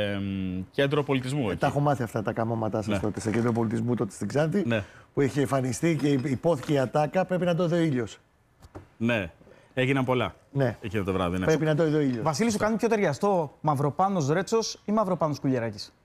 κέντρο πολιτισμού. Ε, τα έχω μάθει αυτά τα καμώματά σας ναι. τότε, σε κέντρο πολιτισμού τότε στην Ξάνθη, ναι. που είχε εμφανιστεί και υπόθηκε η ατάκα, πρέπει να το δει ο ήλιος. Ναι, έγιναν πολλά ναι. εκείνο το βράδυ. Ναι. Πρέπει να το δει ο ήλιος. Βασίλη, σου κάνει πιο ταιριαστό Μαυροπάνος Ρέτσος ή Μαυροπάνος Κουλιεράκης?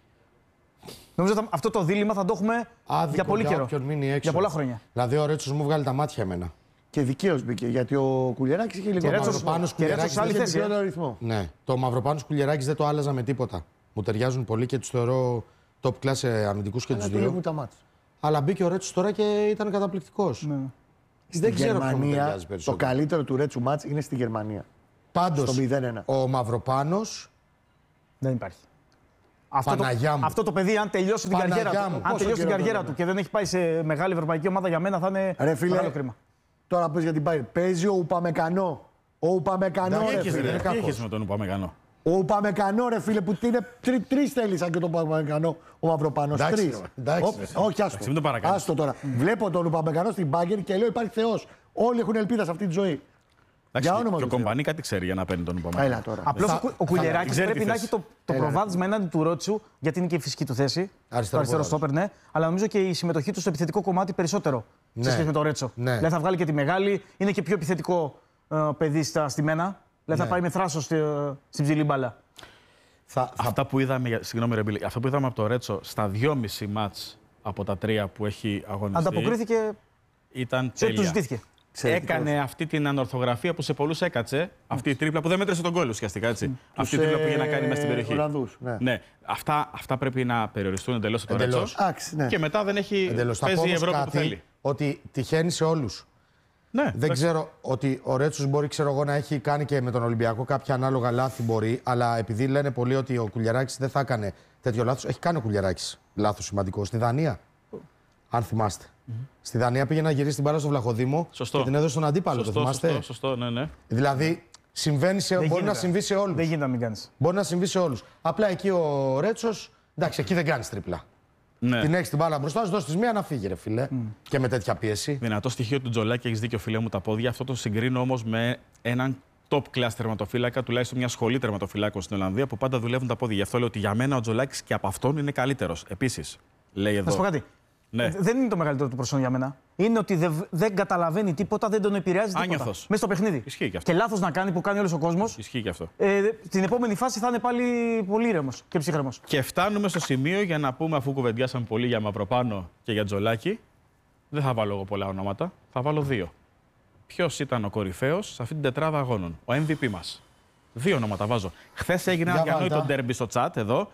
Νομίζω ότι αυτό το δίλημμα θα το έχουμε άδικο για πολύ καιρό. Για πολλά χρόνια. Δηλαδή ο Ρέτσος μου βγάλει τα μάτια εμένα. Και δικαίως μπήκε, γιατί ο Κουλιεράκης είχε λίγο Μαυροπάνος Κουλιεράκης άλλη θέση. Ναι, το Μαυροπάνος Κουλιεράκης δεν το άλλαζα με τίποτα. Μου ταιριάζουν πολύ και τους θεωρώ top class αμυντικούς και τους δύο. Τα μάτς. Αλλά μπήκε ο Ρέτσος τώρα και ήταν καταπληκτικός. Ναι. Δεν ξέρω ποιο μου ταιριάζει Το περισσότερο. καλύτερο του Ρέτσου μάτς είναι στη Γερμανία. Πάντως, στο μηδέν ένα. ο Μαυροπάνος. Δεν υπάρχει. Αυτό το, Παναγιά μου. αυτό το παιδί, αν τελειώσει την Παναγιά καριέρα μου. του, αν Πόσο τελειώσει την καιρό καριέρα τώρα του και δεν έχει πάει σε μεγάλη ευρωπαϊκή ομάδα, για μένα θα είναι Ρε φίλε, μεγάλο κρίμα. Τώρα πες για την Bayern. Παίζει ο Ουπαμεκανό. Ο Ουπαμεκανό, Εντάξει, ρε Έχεις, φίλε. ρε, είναι τι κακός. έχεις με τον Ουπαμεκανό. Ο Ουπαμεκανό, ρε φίλε, που είναι τρει, τρεις θέλει σαν και τον Ουπαμεκανό ο Μαυροπάνος. Εντάξει, Τρεις. ρε, εντάξει, Ω, ρε. όχι, άστο. μην το παρακάνεις. Άστο τώρα. Βλέπω τον Ουπαμεκανό στην Bayern και λέω υπάρχει Θεός. Όλοι έχουν ελπίδα σε αυτή τη ζωή. Εντάξει, Για όνομα και ο του Θεού. Κομπανί κάτι ξέρει για να παίρνει τον Ουπαμεκανό. Έλα τώρα. Απλώς Θα- ο, Κου- ο Κουλιεράκης ξέρει πρέπει τη να θέση. έχει το, το Έλα, προβάδισμα έναντι του Ρότσου, γιατί είναι και η φυσική του θέση. Αριστερό το αριστερό πόδι. στόπερ, ναι. Αλλά νομίζω και η συμμετοχή του στο επιθετικό κομμάτι περισσότερο Ναι. σε σχέση με τον Ρέτσο. Ναι. Δηλαδή θα βγάλει και τη μεγάλη, είναι και πιο επιθετικό ε, παιδί στα στημένα. Δηλαδή θα πάει με θράσο στη, στην ψηλή μπάλα. Θα, θα... Αυτά που είδαμε, για- συγγνώμη, ρε Μπίλη, αυτά που είδαμε από το Ρέτσο στα δυόμιση μάτς από τα τρία που έχει αγωνιστεί Ανταποκρίθηκε ήταν σε ό,τι του τέλεια. ζητήθηκε. Έκανε αυτή την ανορθογραφία που σε πολλούς έκατσε, αυτή η τρίπλα που δεν μέτρησε τον γκολ ουσιαστικά. Έτσι. Αυτή η τρίπλα που πήγε να κάνει μέσα στην περιοχή. Ολλανδούς, ναι. Ναι, αυτά, αυτά πρέπει να περιοριστούν εντελώς από το Εντελώς. Ρέτσο. Εντάξει, ναι. Και μετά δεν έχει. Εντελώς. Θα πω Παίζει η όμως Ευρώπη που κάτι, θέλει. ότι τυχαίνει σε όλους. Ναι, Δεν εντάξει. ξέρω ότι ο Ρέτσος μπορεί, ξέρω εγώ, να έχει κάνει και με τον Ολυμπιακό κάποια ανάλογα λάθη μπορεί, αλλά επειδή λένε πολλοί ότι ο Κουλιεράκης δεν θα έκανε τέτοιο λάθος, έχει κάνει ο Κουλιεράκης λάθος σημαντικό. Στη Δανία, αν θυμάστε. Στη Δανία πήγε να γυρίσει την μπάλα στο Βλαχοδήμο Σωστό. και την έδωσε στον αντίπαλο. Σωστό, το θυμάστε. σωστό, σωστό, ναι, ναι. Δηλαδή, συμβαίνει σε, μπορεί γίνεται. να συμβεί σε όλους. Δεν γίνεται να μην κάνει. Μπορεί να συμβεί σε όλους. Απλά εκεί ο Ρέτσος, εντάξει, εκεί δεν κάνει τρίπλα. ναι. Την έχει την μπάλα μπροστά, σου δώσει τη μία να φύγει, ρε φίλε. Και με τέτοια πίεση. Δυνατό στοιχείο του Τζολάκη, έχει δίκιο, φίλε μου, τα πόδια. Αυτό το συγκρίνω όμως με έναν top class τερματοφύλακα, τουλάχιστον μια σχολή τερματοφυλάκων στην Ολλανδία που πάντα δουλεύουν τα πόδια. Γι' αυτό λέω ότι για μένα ο Τζολάκης και από αυτόν είναι καλύτερος. Επίσης, λέει εδώ. Να σου πω κάτι. Ναι. Δεν είναι το μεγαλύτερο του προσόν για μένα. Είναι ότι δεν, δεν καταλαβαίνει τίποτα, δεν τον επηρεάζει τίποτα. Άνιωθος. Μέσα στο παιχνίδι. Ισχύει και αυτό. Και λάθος να κάνει που κάνει όλος ο κόσμος. Ισχύει και αυτό. Ε, την επόμενη φάση θα είναι πάλι πολύ ήρεμος και ψύχρεμος. Και φτάνουμε στο σημείο για να πούμε, αφού κουβεντιάσαμε πολύ για Μαυροπάνο και για Τζολάκη, δεν θα βάλω εγώ πολλά ονόματα, θα βάλω δύο. Ποιος ήταν ο κορυφαίος σε αυτή την τετράδα αγώνων, ο εμ βι πι μας. Δύο ονόματα βάζω. Χθες έγινε ένα Για διανόητο βάλτα. ντέρμπι στο chat εδώ.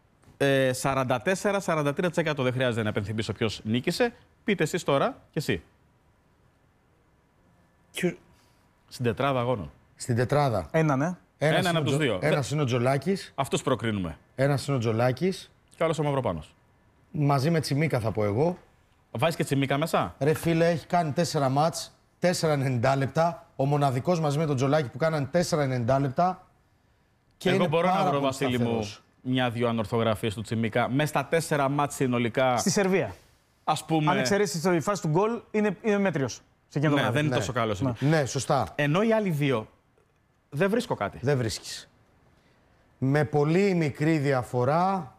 Ε, σαράντα τέσσερα σαράντα τρία τοις εκατό δεν χρειάζεται να επενθυμίσω ποιος νίκησε. Πείτε εσείς τώρα και εσύ. Στην τετράδα αγώνων. Στην τετράδα. Ένα, ναι. Ένας Έναν είναι από ο τους Τζο- δύο. Ένας είναι ο Τζολάκης, Αυτούς προκρίνουμε. ένας είναι ο Τζολάκης. Και άλλος ο Μαυροπάνος. Μαζί με Τσιμίκα θα πω εγώ. Βάζεις και Τσιμίκα μέσα. Ρε φίλε, έχει κάνει τέσσερα μάτς, τέσσερα ενενήντα λεπτά. Ο μοναδικός μαζί με τον Τζολάκη που κάνανε τέσσερα ενενήντα λεπτά. Και Εγώ είναι μπορώ πάρα να βρω, πολύ Βασίλη μου, σταθερός. μια-δυο ανορθογραφίες του Τσιμίκα. Μέσα στα τέσσερα μάτς συνολικά, Στη Σερβία. ας πούμε. Αν εξαιρέσει τη φάση του γκολ, είναι, είναι μέτριος. Σε εκείνο το Ναι, βράδυ. δεν είναι Ναι. τόσο καλός. Ναι, σωστά. Ενώ οι άλλοι δύο δεν βρίσκω κάτι. Δεν βρίσκεις. Με πολύ μικρή διαφορά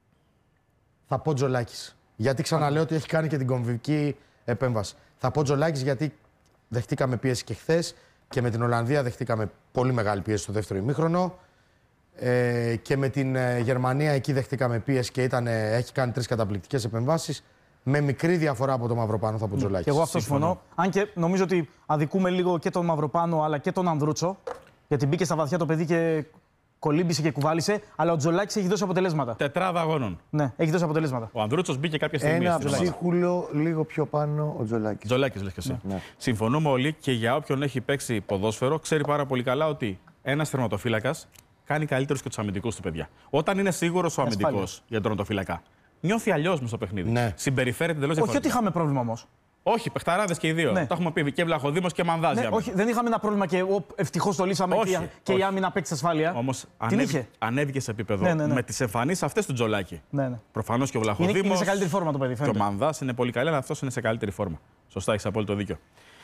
θα πω Τζολάκης. Γιατί ξαναλέω ότι έχει κάνει και την κομβική επέμβαση. Θα πω Τζολάκης γιατί δεχτήκαμε πίεση και χθες και με την Ολλανδία δεχτήκαμε πολύ μεγάλη πίεση στο δεύτερο ημίχρονο. Ε, και με την ε, Γερμανία εκεί δεχτήκαμε πίεση και ήταν, ε, έχει κάνει τρεις καταπληκτικές επεμβάσεις. Με μικρή διαφορά από το Μαυροπάνο θα πω Τζολάκης. Και εγώ αυτό συμφωνώ. Αν και νομίζω ότι αδικούμε λίγο και τον Μαυροπάνο αλλά και τον Ανδρούτσο. Γιατί μπήκε στα βαθιά το παιδί και κολύμπησε και κουβάλισε. Αλλά ο Τζολάκης έχει δώσει αποτελέσματα. Τετράδα αγώνων. Ναι, έχει δώσει αποτελέσματα. Ο Ανδρούτσος μπήκε κάποια στιγμή. Ένα στην ομάδα. ψίχουλο λίγο πιο πάνω ο Τζολάκης. Τζολάκης λες και εσύ. Ναι. Συμφωνούμε όλοι και για όποιον έχει παίξει ποδόσφαιρο, ξέρει πάρα πολύ καλά ότι ένας τερματοφύλακας κάνει καλύτερους και τους αμυντικούς του, παιδιά. Όταν είναι σίγουρος ο Ασφάλεια. αμυντικός για τον τερματοφύλακα, νιώθει αλλιώς μες στο παιχνίδι. Ναι. Συμπεριφέρεται εντελώς Όχι ότι διαφορετικά. είχαμε πρόβλημα όμως. Όχι, παιχταράδες και οι δύο. Ναι. Τα έχουμε πει και Βλαχοδήμος και Μανδάζια. Ναι, όχι, δεν είχαμε ένα πρόβλημα και ευτυχώς το λύσαμε Όχι, και, και η όχι. άμυνα παίξει ασφάλεια. Όμως Την ανέβη, είχε. ανέβηκε σε επίπεδο Ναι, ναι, ναι. με τις εμφανίσεις αυτές του Τζολάκη. Ναι, ναι. Προφανώς και ο Είναι, Βλαχοδήμος. είναι σε καλύτερη φόρμα το παιδί. Και ο Φαίνεται. Μανδάς είναι πολύ καλή, αλλά αυτός είναι σε καλύτερη φόρμα. Σωστά, έχεις απόλυτο δίκιο.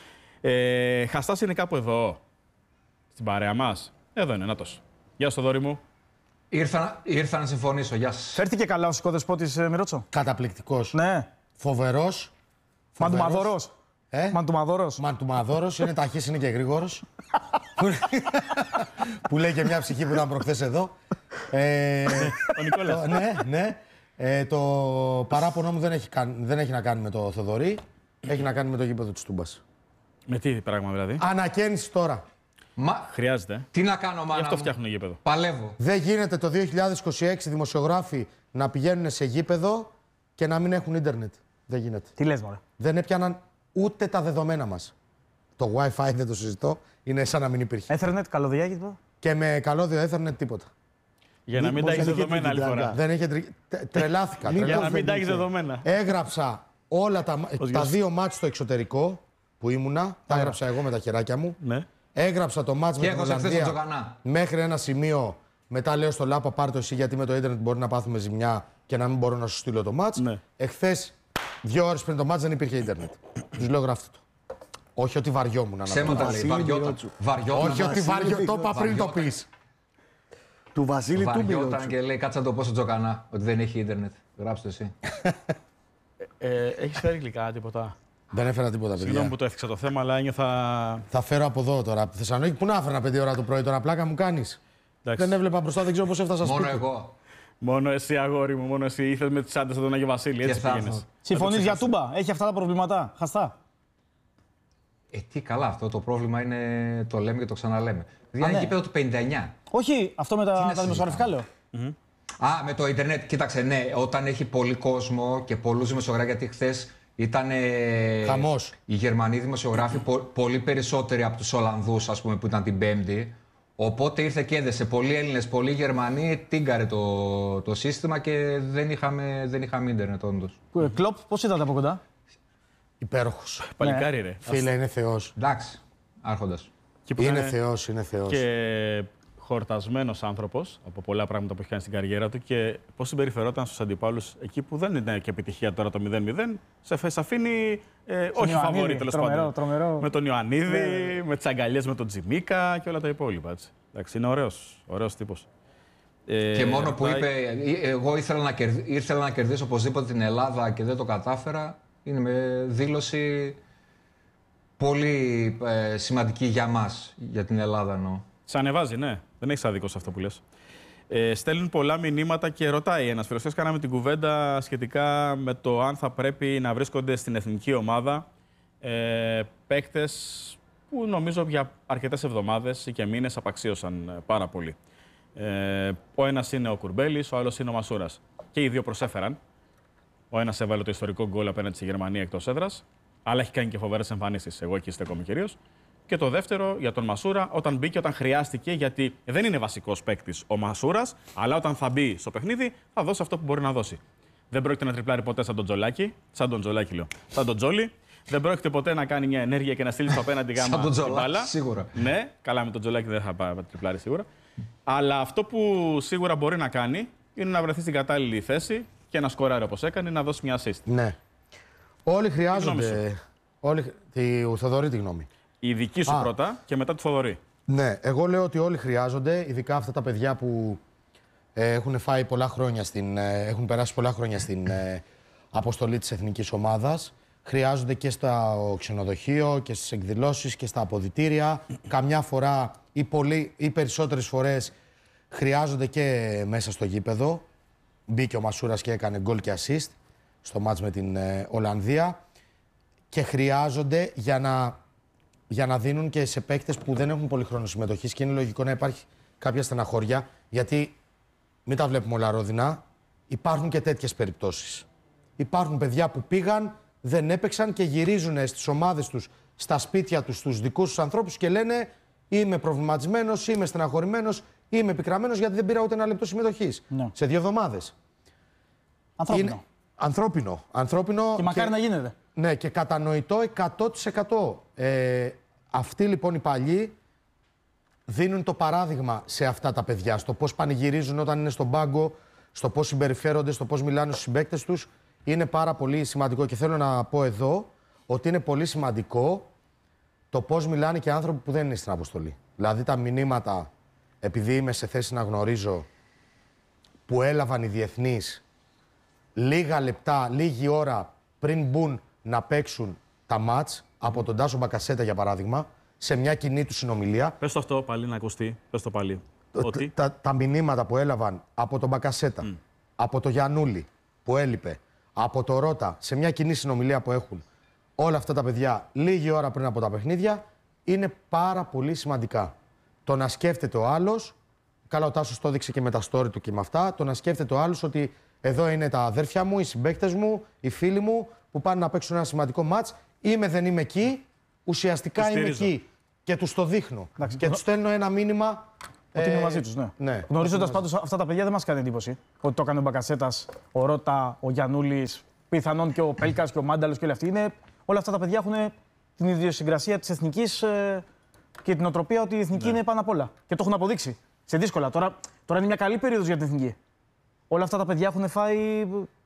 Ε, Χαστάς είναι κάπου εδώ, στην παρέα μας. Εδώ είναι, νάτος. Γεια σου, Θοδωρή μου. Ήρθα, ήρθα να συμφωνήσω. Γεια σας. Φέρθηκε καλά ο σηκώδεσπότης ε, Μιρότσο. Καταπληκτικός. Ναι. Φοβερός. Μαντουμαδόρος. Ε? Μαντουμαδόρος. Μαντουμαδόρος, είναι ταχύς, είναι και γρήγορος. Που λέει και μια ψυχή που ήταν προχθές εδώ. Ε, Ο Νικόλας. το- ναι, ναι. Ε, το παράπονο μου δεν έχει, καν- δεν έχει να κάνει με το Θοδωρή. Έχει να κάνει με το γήπεδο της Τούμπας. Με τι πράγμα δηλαδή. Ανακαίνιση τώρα. Μα... Χρειάζεται. Τι να κάνω, μάνα. Γι' αυτό μου. φτιάχνουν γήπεδο. Παλεύω. Δεν γίνεται το δύο χιλιάδες είκοσι έξι δημοσιογράφοι να πηγαίνουν σε γήπεδο και να μην έχουν ίντερνετ. Δεν γίνεται. Τι λες, μωρέ. Δεν έπιαναν ούτε τα δεδομένα μας. Το Wi-Fi δεν το συζητώ. Είναι σαν να μην υπήρχε. Ethernet, καλωδιακή το. Και με καλώδιο Ethernet τίποτα. Για να μην τα έχει δεδομένα άλλη φορά. Δεν είχε τρι... Τρελάθηκα. Για να μην τα έχει δεδομένα. Έγραψα όλα τα, τα δύο μάτς στο εξωτερικό που ήμουνα. Τα έγραψα εγώ με τα χεράκια μου. Ναι. Έγραψα το μάτς με την Ολλανδία μέχρι ένα σημείο. Μετά λέω στο Λάπα, πάρ' το εσύ γιατί με το ίντερνετ μπορεί να πάθουμε ζημιά και να μην μπορώ να σου στείλω το μάτς. Ναι. Εχθές, δύο ώρες πριν το μάτς δεν υπήρχε ίντερνετ. Τους λέω γράφτε το. Όχι ότι βαριόμουν να το πω. Όχι ότι βαριόμουν. Το είπα πριν το πεις. Του Βασίλη του Βαριόταν και λέει κάτσε να το πω στο Τζοκανά ότι δεν έχει ίντερνετ. Γράψτε εσύ. ε, Έχεις φέρει γλυκά, τίποτα? Δεν έφερα τίποτα, παιδιά. Συγγνώμη που το έθιξα το θέμα, αλλά ένιωθα. Θα φέρω από εδώ τώρα. Από τη Θεσσαλονίκη, πού να έφερα πέντε ώρα το πρωί τώρα, πλάκα μου κάνεις. Δεν έβλεπα μπροστά, δεν ξέρω πώς έφτασα σπίτι. Μόνο εγώ. Μόνο εσύ, αγόρι μου, μόνο εσύ. Ήρθες με τις άντρες εδώ, Άγιο Βασίλη. Έτσι πήγαινες. Συμφωνείς για Τούμπα? Έχει αυτά τα προβλήματα. Χαστά. Ε, τι καλά, αυτό το πρόβλημα είναι. Το λέμε και το ξαναλέμε. Δηλαδή είναι γήπεδο του πενήντα εννιά. Όχι, αυτό με τα, τα δημοσιογραφικά λέω. Mm-hmm. Α, με το Ιντερνετ. Κοίταξε, ναι, όταν έχει πολύ κόσμο και πολλούς δημοσιογράφους, γιατί χθες ήταν. Χαμός. Οι Γερμανοί δημοσιογράφοι πο, πολύ περισσότεροι από τους Ολλανδούς, ας πούμε, που ήταν την Πέμπτη. Οπότε ήρθε και έδεσε πολλοί Έλληνες, πολλοί Γερμανοί, τίγκαρε το, το σύστημα και δεν είχαμε, δεν είχαμε ίντερνετ, όντως. Κλοπ, πώς είδατε από κοντά? Υπέροχος. Παλικάρι, ρε. Φίλε, είναι θεός. Εντάξει, άρχοντας. Είναι θεός, είναι θεός. Και χορτασμένος άνθρωπος από πολλά πράγματα που έχει κάνει στην καριέρα του και πώς συμπεριφερόταν στους αντιπάλους εκεί που δεν είναι και επιτυχία τώρα το μηδέν μηδέν. Σε αφήνει ε, όχι φαβορί τέλος πάντων. Τρομερό. Με τον Ιωαννίδη, ναι, με τις αγκαλιές με τον Τζιμίκα και όλα τα υπόλοιπα. Έτσι. Εντάξει, είναι ωραίος, ωραίος τύπος. Ε, και μόνο που είπε, εγώ ήθελα να, κερδί, ήθελα να κερδίσω οπωσδήποτε την Ελλάδα και δεν το κατάφερα, είναι με δήλωση πολύ ε, σημαντική για μας, για την Ελλάδα εννοώ. Σ' ανεβάζει, ναι. Δεν έχεις άδικο σε αυτό που λες. Ε, στέλνουν πολλά μηνύματα και ρωτάει ένας φίλος. Κάναμε την κουβέντα σχετικά με το αν θα πρέπει να βρίσκονται στην εθνική ομάδα ε, παίκτες που νομίζω για αρκετές εβδομάδες ή και μήνες απαξίωσαν πάρα πολύ. Ε, ο ένας είναι ο Κουρμπέλης, ο άλλος είναι ο Μασούρας. Και οι δύο προσέφεραν. Ο ένας έβαλε το ιστορικό γκολ απέναντι στη Γερμανία εκτός έδρας, αλλά έχει κάνει και φοβερές εμφανίσεις. Εγώ εκεί στέκομαι κυρίως. Και το δεύτερο για τον Μασούρα, όταν μπήκε, όταν χρειάστηκε, γιατί δεν είναι βασικός παίκτης ο Μασούρας, αλλά όταν θα μπει στο παιχνίδι θα δώσει αυτό που μπορεί να δώσει. Δεν πρόκειται να τριπλάρει ποτέ σαν τον Τζολάκη, σαν τον Τζολάκη λέω, σαν τον Τζόλι. Δεν πρόκειται ποτέ να κάνει μια ενέργεια και να στείλει στο απέναντι γάμα. Σαν τον Τζολάκη, σίγουρα. Ναι, καλά με τον Τζολάκη δεν θα πάει τριπλάρει σίγουρα. Αλλά αυτό που σίγουρα μπορεί να κάνει είναι να βρεθεί στην κατάλληλη θέση και να σκοράρει όπως έκανε, να δώσει μια assist. Ναι. Όλοι χρειάζονται. Όλοι... Τη Θοδωρή τη γνώμη. Η δική σου Α. πρώτα και μετά του Θοδωρή. Ναι, εγώ λέω ότι όλοι χρειάζονται, ειδικά αυτά τα παιδιά που ε, έχουν φάει πολλά χρόνια στην, ε, έχουν περάσει πολλά χρόνια στην ε, αποστολή της εθνικής ομάδας. Χρειάζονται και στο ξενοδοχείο και στις εκδηλώσεις και στα αποδυτήρια. Καμιά φορά ή, πολύ, ή περισσότερες φορές χρειάζονται και μέσα στο γήπεδο. Μπήκε ο Μασούρας και έκανε γκολ και assist στο μάτς με την ε, Ολλανδία. Και χρειάζονται για να, για να δίνουν και σε παίκτες που δεν έχουν πολύ χρόνο συμμετοχής και είναι λογικό να υπάρχει κάποια στεναχώρια, γιατί μην τα βλέπουμε όλα ρόδινα, υπάρχουν και τέτοιες περιπτώσεις. Υπάρχουν παιδιά που πήγαν, δεν έπαιξαν και γυρίζουν στις ομάδες τους, στα σπίτια τους, στους δικούς τους ανθρώπους και λένε είμαι προβληματισμένος, είμαι στεναχωρημένος, είμαι πικραμένος γιατί δεν πήρα ούτε ένα λεπτό συμμετοχής. Ναι. Σε δύο εβδομάδες. Ανθρώπινο. Είναι... Ανθρώπινο. Ανθρώπινο. Και μακάρι και... να γίνεται. Ναι, και κατανοητό εκατό τοις εκατό. Ε, αυτοί λοιπόν οι παλιοί δίνουν το παράδειγμα σε αυτά τα παιδιά, στο πώς πανηγυρίζουν όταν είναι στον πάγκο, στο πώς συμπεριφέρονται, στο πώς μιλάνε στους συμπαίκτες τους. Είναι πάρα πολύ σημαντικό και θέλω να πω εδώ ότι είναι πολύ σημαντικό το πώς μιλάνε και άνθρωποι που δεν είναι στην αποστολή. Δηλαδή τα μηνύματα, επειδή είμαι σε θέση να γνωρίζω, που έλαβαν οι διεθνείς λίγα λεπτά, λίγη ώρα πριν μπουν να παίξουν τα μάτς, από τον Τάσο Μπακασέτα για παράδειγμα, σε μια κοινή του συνομιλία. Πες το αυτό πάλι να ακουστεί. Πες το πάλι. Ότι... Τα, τα μηνύματα που έλαβαν από τον Μπακασέτα, mm. από τον Γιαννούλη που έλειπε, από το Ρώτα, σε μια κοινή συνομιλία που έχουν όλα αυτά τα παιδιά λίγη ώρα πριν από τα παιχνίδια, είναι πάρα πολύ σημαντικά. το να σκέφτεται ο άλλος, καλά ο Τάσος το έδειξε και με τα story του και με αυτά, το να σκέφτεται ο άλλος ότι εδώ είναι τα αδέρφια μου, οι συμπαίκτες μου, οι φίλοι μου που πάνε να παίξουν ένα σημαντικό μάτς. Είμαι, δεν είμαι εκεί, ουσιαστικά είμαι εκεί και τους το δείχνω. Εντάξει, και τους στέλνω ένα μήνυμα. Ότι είμαι μαζί τους, ναι. ναι. Γνωρίζοντας πάντως αυτά τα παιδιά δεν μας κάνει εντύπωση. Ότι το έκανε ο Μπακασέτας, ο Ρώτα, ο Γιαννούλης, πιθανόν και ο Πέλκας και ο Μάνταλος και όλοι αυτοί. Είναι, όλα αυτά τα παιδιά έχουν την ιδιοσυγκρασία της εθνικής ε, και την οτροπία ότι η εθνική ναι. είναι πάνω απ' όλα. Και το έχουν αποδείξει. Σε δύσκολα. Τώρα, τώρα είναι μια καλή περίοδος για την εθνική. Όλα αυτά τα παιδιά έχουν φάει.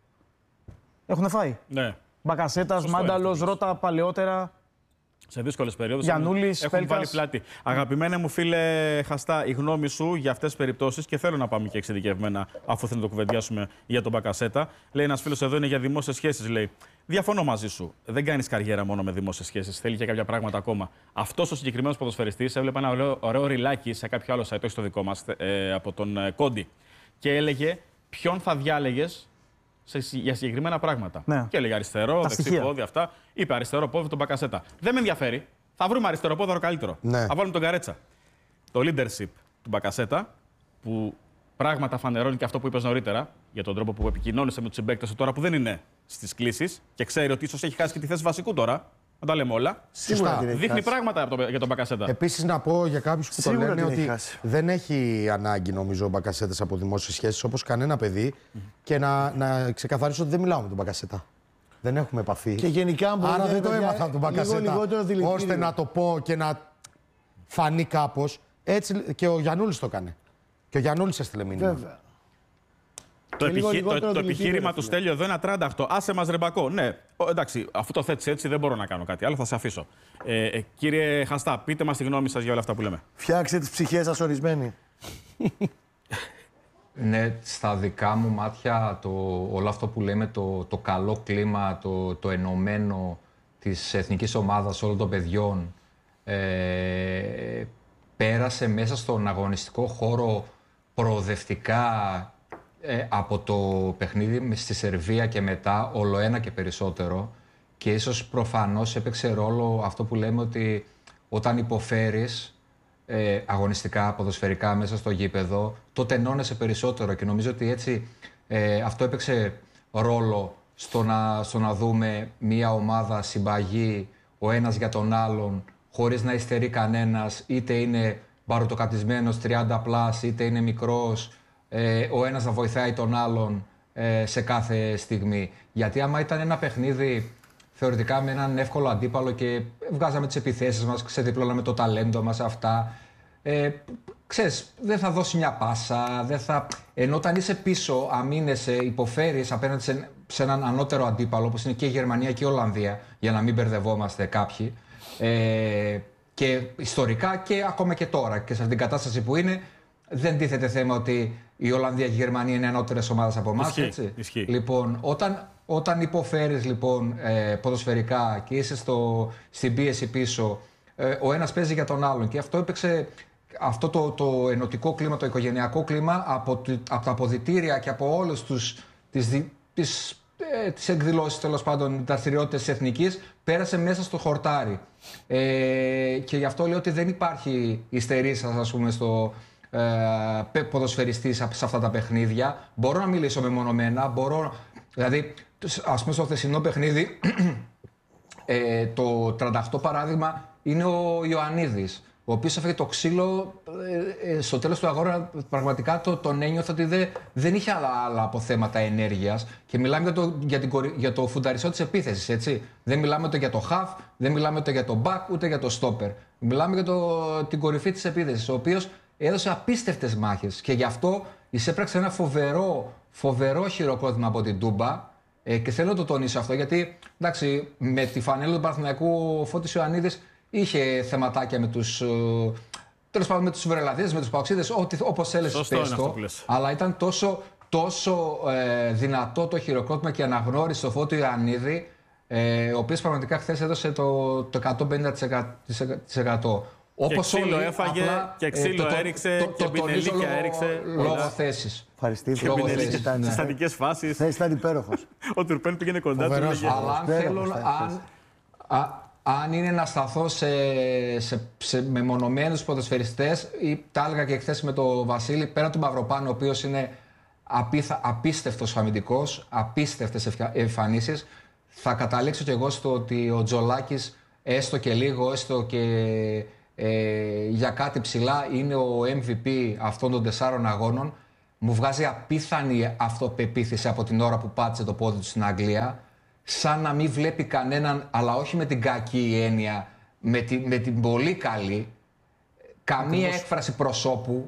Έχουν φάει. Ναι. Μπακασέτας, Μάνταλος, Ρώτα παλαιότερα. Σε δύσκολες περιόδους Γιαννούλης, έχουν βάλει πλάτη. Αγαπημένα μου φίλε Χαστά, η γνώμη σου για αυτές τις περιπτώσεις, και θέλω να πάμε και εξειδικευμένα, αφού θέλουμε να το κουβεντιάσουμε για τον Μπακασέτα. Λέει ένας φίλος εδώ είναι για δημόσιες σχέσεις. Λέει: Διαφωνώ μαζί σου. Δεν κάνεις καριέρα μόνο με δημόσιες σχέσεις. Θέλει και κάποια πράγματα ακόμα. Αυτός ο συγκεκριμένος ποδοσφαιριστής έβλεπε ένα ωραίο, ωραίο ριλάκι σε κάποιο άλλο site, όχι στο δικό μας, ε, από τον ε, Κόντι. Και έλεγε ποιον θα διάλεγες για συγκεκριμένα πράγματα. Ναι. Και έλεγε αριστερό, δεξί πόδι, αυτά. Είπε αριστερό πόδι τον Μπακασέτα. Δεν με ενδιαφέρει. Θα βρούμε αριστερό πόδι καλύτερο. Ναι. Θα βάλουμε τον Καρέτσα. Το leadership του Μπακασέτα, που πράγματα φανερώνει και αυτό που είπες νωρίτερα, για τον τρόπο που επικοινώνησε με τους συμπαίκτες του τώρα που δεν είναι στις κλήσεις και ξέρει ότι ίσως έχει χάσει και τη θέση βασικού τώρα. Να τα λέμε όλα. Σωστά. Δείχνει χάσει. πράγματα για τον Μπακασέτα. Επίσης, να πω για κάποιους που Σίγουρα το λένε ότι χάσει. δεν έχει ανάγκη, νομίζω, ο Μπακασέτας από δημόσιες σχέσεις όπως κανένα παιδί mm. και να, να ξεκαθαρίσω ότι δεν μιλάω με τον Μπακασέτα. Δεν έχουμε επαφή. Και γενικά, άρα δεν το έμαθα από τον Μπακασέτα ώστε να το πω και να φανεί κάπως. Έτσι και ο Γιαννούλης το έκανε. Και ο Γιαννούλης έστειλε μήνυμα. Βέβαια. Το, επιχει... το, το επιχείρημα του Στέλιο εδώ είναι τριάντα οκτώ. Άσε μας ρεμπακό. Ναι, ο, εντάξει, αφού το θέτεις έτσι δεν μπορώ να κάνω κάτι άλλο, θα σε αφήσω. Ε, ε, κύριε Χαστά, πείτε μας τη γνώμη σας για όλα αυτά που λέμε. Φτιάξτε τις ψυχές σας ορισμένοι. Ναι, στα δικά μου μάτια το, όλο αυτό που λέμε, το, το καλό κλίμα, το, το ενωμένο της εθνικής ομάδας όλων των παιδιών, ε, πέρασε μέσα στον αγωνιστικό χώρο προοδευτικά ε, από το παιχνίδι στη Σερβία και μετά, όλο ένα και περισσότερο. Και ίσως προφανώς έπαιξε ρόλο αυτό που λέμε ότι όταν υποφέρεις ε, αγωνιστικά, ποδοσφαιρικά μέσα στο γήπεδο, τότε ενώνεσαι περισσότερο και νομίζω ότι έτσι ε, αυτό έπαιξε ρόλο στο να, στο να δούμε μια ομάδα συμπαγή ο ένας για τον άλλον, χωρίς να υστερεί κανένας, είτε είναι μπαρουτοκατισμένος τριάντα πλάς, είτε είναι μικρός, ε, ο ένας να βοηθάει τον άλλον ε, σε κάθε στιγμή. Γιατί άμα ήταν ένα παιχνίδι θεωρητικά με έναν εύκολο αντίπαλο και βγάζαμε τις επιθέσεις μας, ξεδιπλώναμε το ταλέντο μας, αυτά, ε, ξέρεις, δεν θα δώσει μια πάσα, δεν θα... ενώ όταν είσαι πίσω, αμήνεσαι, υποφέρεις απέναντι σε, σε έναν ανώτερο αντίπαλο, όπως είναι και η Γερμανία και η Ολλανδία, για να μην μπερδευόμαστε κάποιοι, ε, και ιστορικά και ακόμα και τώρα και σε αυτήν την κατάσταση που είναι, δεν τίθεται θέμα ότι η Ολλανδία και η Γερμανία είναι ανώτερες ομάδες από εμάς, έτσι. Ισχύει. Λοιπόν, όταν, όταν υποφέρεις λοιπόν ε, ποδοσφαιρικά και είσαι στο, στην πίεση πίσω, ε, ο ένας παίζει για τον άλλον και αυτό έπαιξε αυτό το, το ενωτικό κλίμα, το οικογενειακό κλίμα από, από τα αποδυτήρια και από όλες τους, τις, τις, ε, τις εκδηλώσεις, τέλος πάντων, δραστηριότητες της εθνικής, πέρασε μέσα στο χορτάρι. Ε, και γι' αυτό λέω ότι δεν υπάρχει ιστερίσας, ας πούμε, στο ε, ποδοσφαιριστής σε αυτά τα παιχνίδια. Μπορώ να μιλήσω μεμονωμένα, μπορώ, δηλαδή, ας πούμε, στο χθεσινό παιχνίδι, ε, το τριάντα οκτώ παράδειγμα είναι ο Ιωαννίδης, ο οποίος έφεγε το ξύλο ε, ε, στο τέλος του αγώνα. Πραγματικά το, τον ένιωθα ότι δε, δεν είχε άλλα, άλλα αποθέματα ενέργειας. Και μιλάμε για το, για, την, για το φουνταριστό της επίθεσης, έτσι. Δεν μιλάμε το για το half, δεν μιλάμε το για το back, ούτε για το stopper. Μιλάμε για το, την κορυφή της επίθεσης, ο οποίος έδωσε απίστευτες μάχες. Και γι' αυτό εισέπραξε ένα φοβερό, φοβερό χειροκρότημα από την Τούμπα. Ε, και θέλω να το τονίσω αυτό, γιατί εντάξει, με τη φανέλα του Παναθηναϊκού ο Φώτης Ιωαννίδης είχε θεματάκια με τους, τέλος πάντων, με τους Βερελαδίες, με τους Παοξίδες, όπως έλεγες πες το, αλλά ήταν τόσο, τόσο ε, δυνατό το χειροκρότημα και αναγνώριση στο Φώτη Ιωαννίδη, ε, ο οποίος πραγματικά χθες έδωσε το, το εκατόν πενήντα τοις εκατό. Όπως και ξύλο όλοι, έφαγε απλά, και ξύλο ε, έριξε το, το, και πινελίκια έριξε. Λόγω θέσης. Ευχαριστείτε. Λόγω θέσης. Στις στατικές φάσεις. Θα ήταν υπέροχος. Ο Τουρπέν πήγαινε κοντά του. Αλλά αν θέλω... αν είναι να σταθώ σε, σε, σε μεμονωμένους ποδοσφαιριστές, ή τα έλεγα και χθες με τον Βασίλη, πέρα του Μαυροπάνου, ο οποίος είναι απίθα, απίστευτος αμυντικός, απίστευτες εμφανίσεις, θα καταλήξω κι εγώ στο ότι ο Τζολάκης, έστω και λίγο, έστω και ε, για κάτι ψηλά, είναι ο εμ βι πι αυτών των τεσσάρων αγώνων. Μου βγάζει απίθανη αυτοπεποίθηση από την ώρα που πάτησε το πόδι του στην Αγγλία. Σαν να μην βλέπει κανέναν, αλλά όχι με την κακή έννοια, με, τη, με την πολύ καλή, καμία Ακριβώς. έκφραση προσώπου,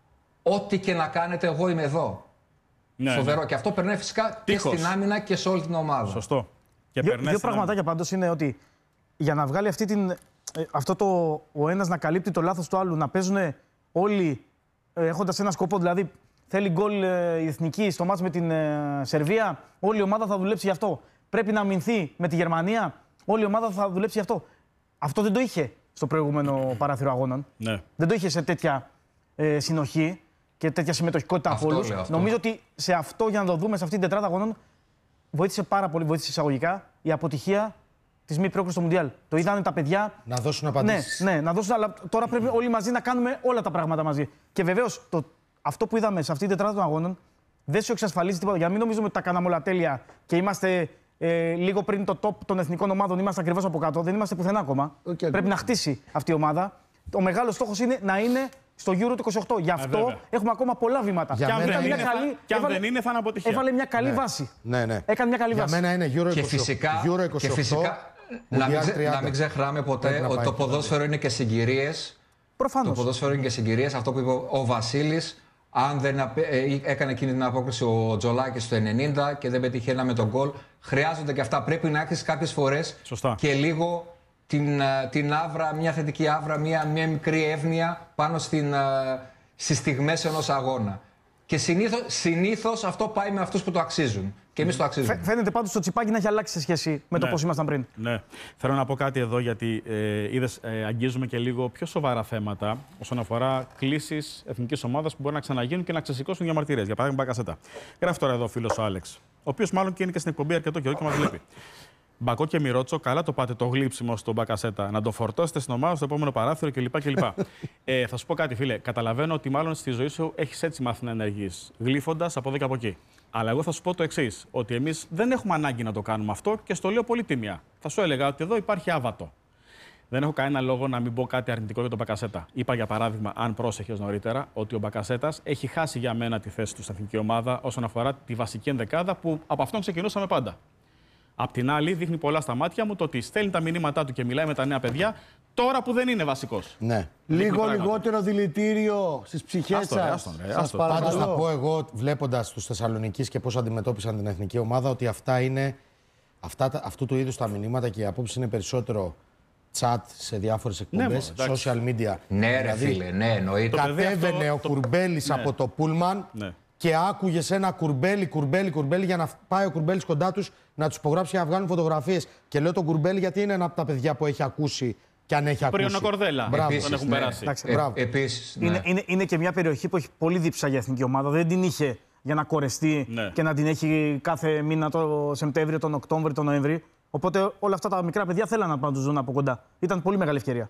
ό,τι και να κάνετε, εγώ είμαι εδώ. Ναι, Φοβερό. Ναι. Και αυτό περνάει φυσικά Τύχος. και στην άμυνα και σε όλη την ομάδα. Σωστό. Και δύο δύο πραγματάκια πάντως είναι ότι για να βγάλει αυτή την, αυτό το ο ένας να καλύπτει το λάθος του άλλου, να παίζουν όλοι έχοντας ένα σκοπό, δηλαδή θέλει γκολ η εθνική στο μάτς με την ε, Σερβία, όλη η ομάδα θα δουλέψει γι' αυτό. Πρέπει να αμυνθεί με τη Γερμανία, όλη η ομάδα θα δουλέψει γι' αυτό. Αυτό δεν το είχε στο προηγούμενο παράθυρο αγώνων. Ναι. Δεν το είχε σε τέτοια ε, συνοχή και τέτοια συμμετοχικότητα από όλους. Νομίζω ότι σε αυτό, για να το δούμε, σε αυτή την τετράδα αγώνων, βοήθησε πάρα πολύ, βοήθησε εισαγωγικά η αποτυχία της μη πρόκρισης στο Μουντιάλ. Το είδαν τα παιδιά. Να δώσουν απαντήσεις. Ναι, ναι, να δώσουν, αλλά τώρα πρέπει όλοι μαζί να κάνουμε όλα τα πράγματα μαζί. Και βεβαίως το, αυτό που είδαμε σε αυτή την τετράδα των αγώνων δεν σου εξασφαλίζει τίποτα. Για να μην νομίζουμε ότι τα κάναμε όλα τέλεια και είμαστε ε, λίγο πριν το top των εθνικών ομάδων, είμαστε ακριβώς από κάτω. Δεν είμαστε πουθενά ακόμα. Okay. Πρέπει να χτίσει αυτή η ομάδα. Ο μεγάλος στόχος είναι να είναι στο Euro του είκοσι οκτώ. Γι' αυτό ε, έχουμε ακόμα πολλά βήματα. Και αν, δεν, είναι, καλή, θα, έβαλε, δεν είναι, θα είναι αποτυχία. Έβαλε μια καλή ναι. βάση. Ναι, ναι. Έκανε μια καλή Για βάση. Για μένα είναι Euro είκοσι οκτώ. Και φυσικά, Euro είκοσι οκτώ, και φυσικά να, μην ξε, να μην ξεχνάμε ποτέ ότι το ποδόσφαιρο είναι και συγκυρίες. Προφανώς. Το ποδόσφαιρο είναι και συγκυρίες. Αυτό που είπε ο Βασίλης, αν δεν έκανε εκείνη την απόκριση ο Τζολάκης στο ενενήντα και δεν πετύχει ένα με τον γκολ, χρειάζονται και αυτά. Πρέπει να έχεις κάποιες φορές και λίγο την, την άβρα, μια θετική άβρα, μια, μια μικρή εύνοια πάνω στην, στις στιγμές ενός αγώνα. Και συνήθως, συνήθως αυτό πάει με αυτούς που το αξίζουν. Και εμείς το αξίζουμε. Φαίνεται πάντως το τσιπάκι να έχει αλλάξει σε σχέση με ναι. το πώς ήμασταν πριν. Ναι. Θέλω να πω κάτι εδώ, γιατί ε, είδες, ε, αγγίζουμε και λίγο πιο σοβαρά θέματα όσον αφορά κλήσεις εθνικής ομάδας που μπορεί να ξαναγίνουν και να ξεσηκώσουν διαμαρτυρίες. Για παράδειγμα, Μπακασέτα. Γράφει τώρα εδώ ο φίλος ο Άλεξ, ο οποίος μάλλον και είναι και στην εκπομπή αρκετό καιρό και μας βλέπει. Μπακό και Μιρότσο, καλά το πάτε το γλύψιμο στον Μπακασέτα. Να το φορτώσετε στην ομάδα στο επόμενο παράθυρο κλπ. κλπ. ε, θα σου πω κάτι, φίλε. Καταλαβαίνω ότι μάλλον στη ζωή σου έχεις έτσι μάθει να ενεργείς, γλύφοντας από εδώ και από εκεί. Αλλά εγώ θα σου πω το εξής, ότι εμείς δεν έχουμε ανάγκη να το κάνουμε αυτό και στο λέω πολύ τίμια. Θα σου έλεγα ότι εδώ υπάρχει άβατο. Δεν έχω κανένα λόγο να μην πω κάτι αρνητικό για τον Μπακασέτα. Είπα για παράδειγμα, αν πρόσεχες νωρίτερα, ότι ο Μπακασέτας έχει χάσει για μένα τη θέση του στην εθνική ομάδα όσον αφορά τη βασική ενδεκάδα που από αυτόν ξεκινούσαμε πάντα. Απ' την άλλη, δείχνει πολλά στα μάτια μου το ότι στέλνει τα μηνύματά του και μιλάει με τα νέα παιδιά τώρα που δεν είναι βασικός. Ναι. Λίγο λιγότερο δηλητήριο στις ψυχές σας. Πάντως θα πω εγώ, βλέποντας τους Θεσσαλονικείς και πώς αντιμετώπισαν την εθνική ομάδα, ότι αυτά είναι, αυτά, αυτού του είδους τα μηνύματα και η απόψη είναι περισσότερο chat σε διάφορες εκπομπές, ναι, social media. Ναι, δηλαδή, ρε φίλε, ναι, εννοείται. Κατέβαινε ο το... Κουρμπέλης ναι. από το πούλμαν. Ναι. Και άκουγες ένα κουρμπέλι, κουρμπέλι, κουρμπέλι για να πάει ο Κουρμπέλης κοντά τους να τους υπογράψει και να βγάλουν φωτογραφίες. Και λέω τον Κουρμπέλι γιατί είναι ένα από τα παιδιά που έχει ακούσει και αν έχει ακούσει. Πριν ο Κορδέλα. Επίσης, τον έχουν ναι. περάσει. Ε, επίσης, ναι. είναι, είναι, είναι και μια περιοχή που έχει πολύ δίψα για εθνική ομάδα. Δεν την είχε για να κορεστεί ναι. και να την έχει κάθε μήνα το Σεπτέμβριο, τον Οκτώβριο, τον Νοέμβριο. Οπότε όλα αυτά τα μικρά παιδιά θέλαν να τους δουν από κοντά. Ήταν πολύ μεγάλη ευκαιρία.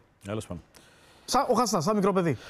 Σα, ο Χαστάς, σαν μικρό παιδί.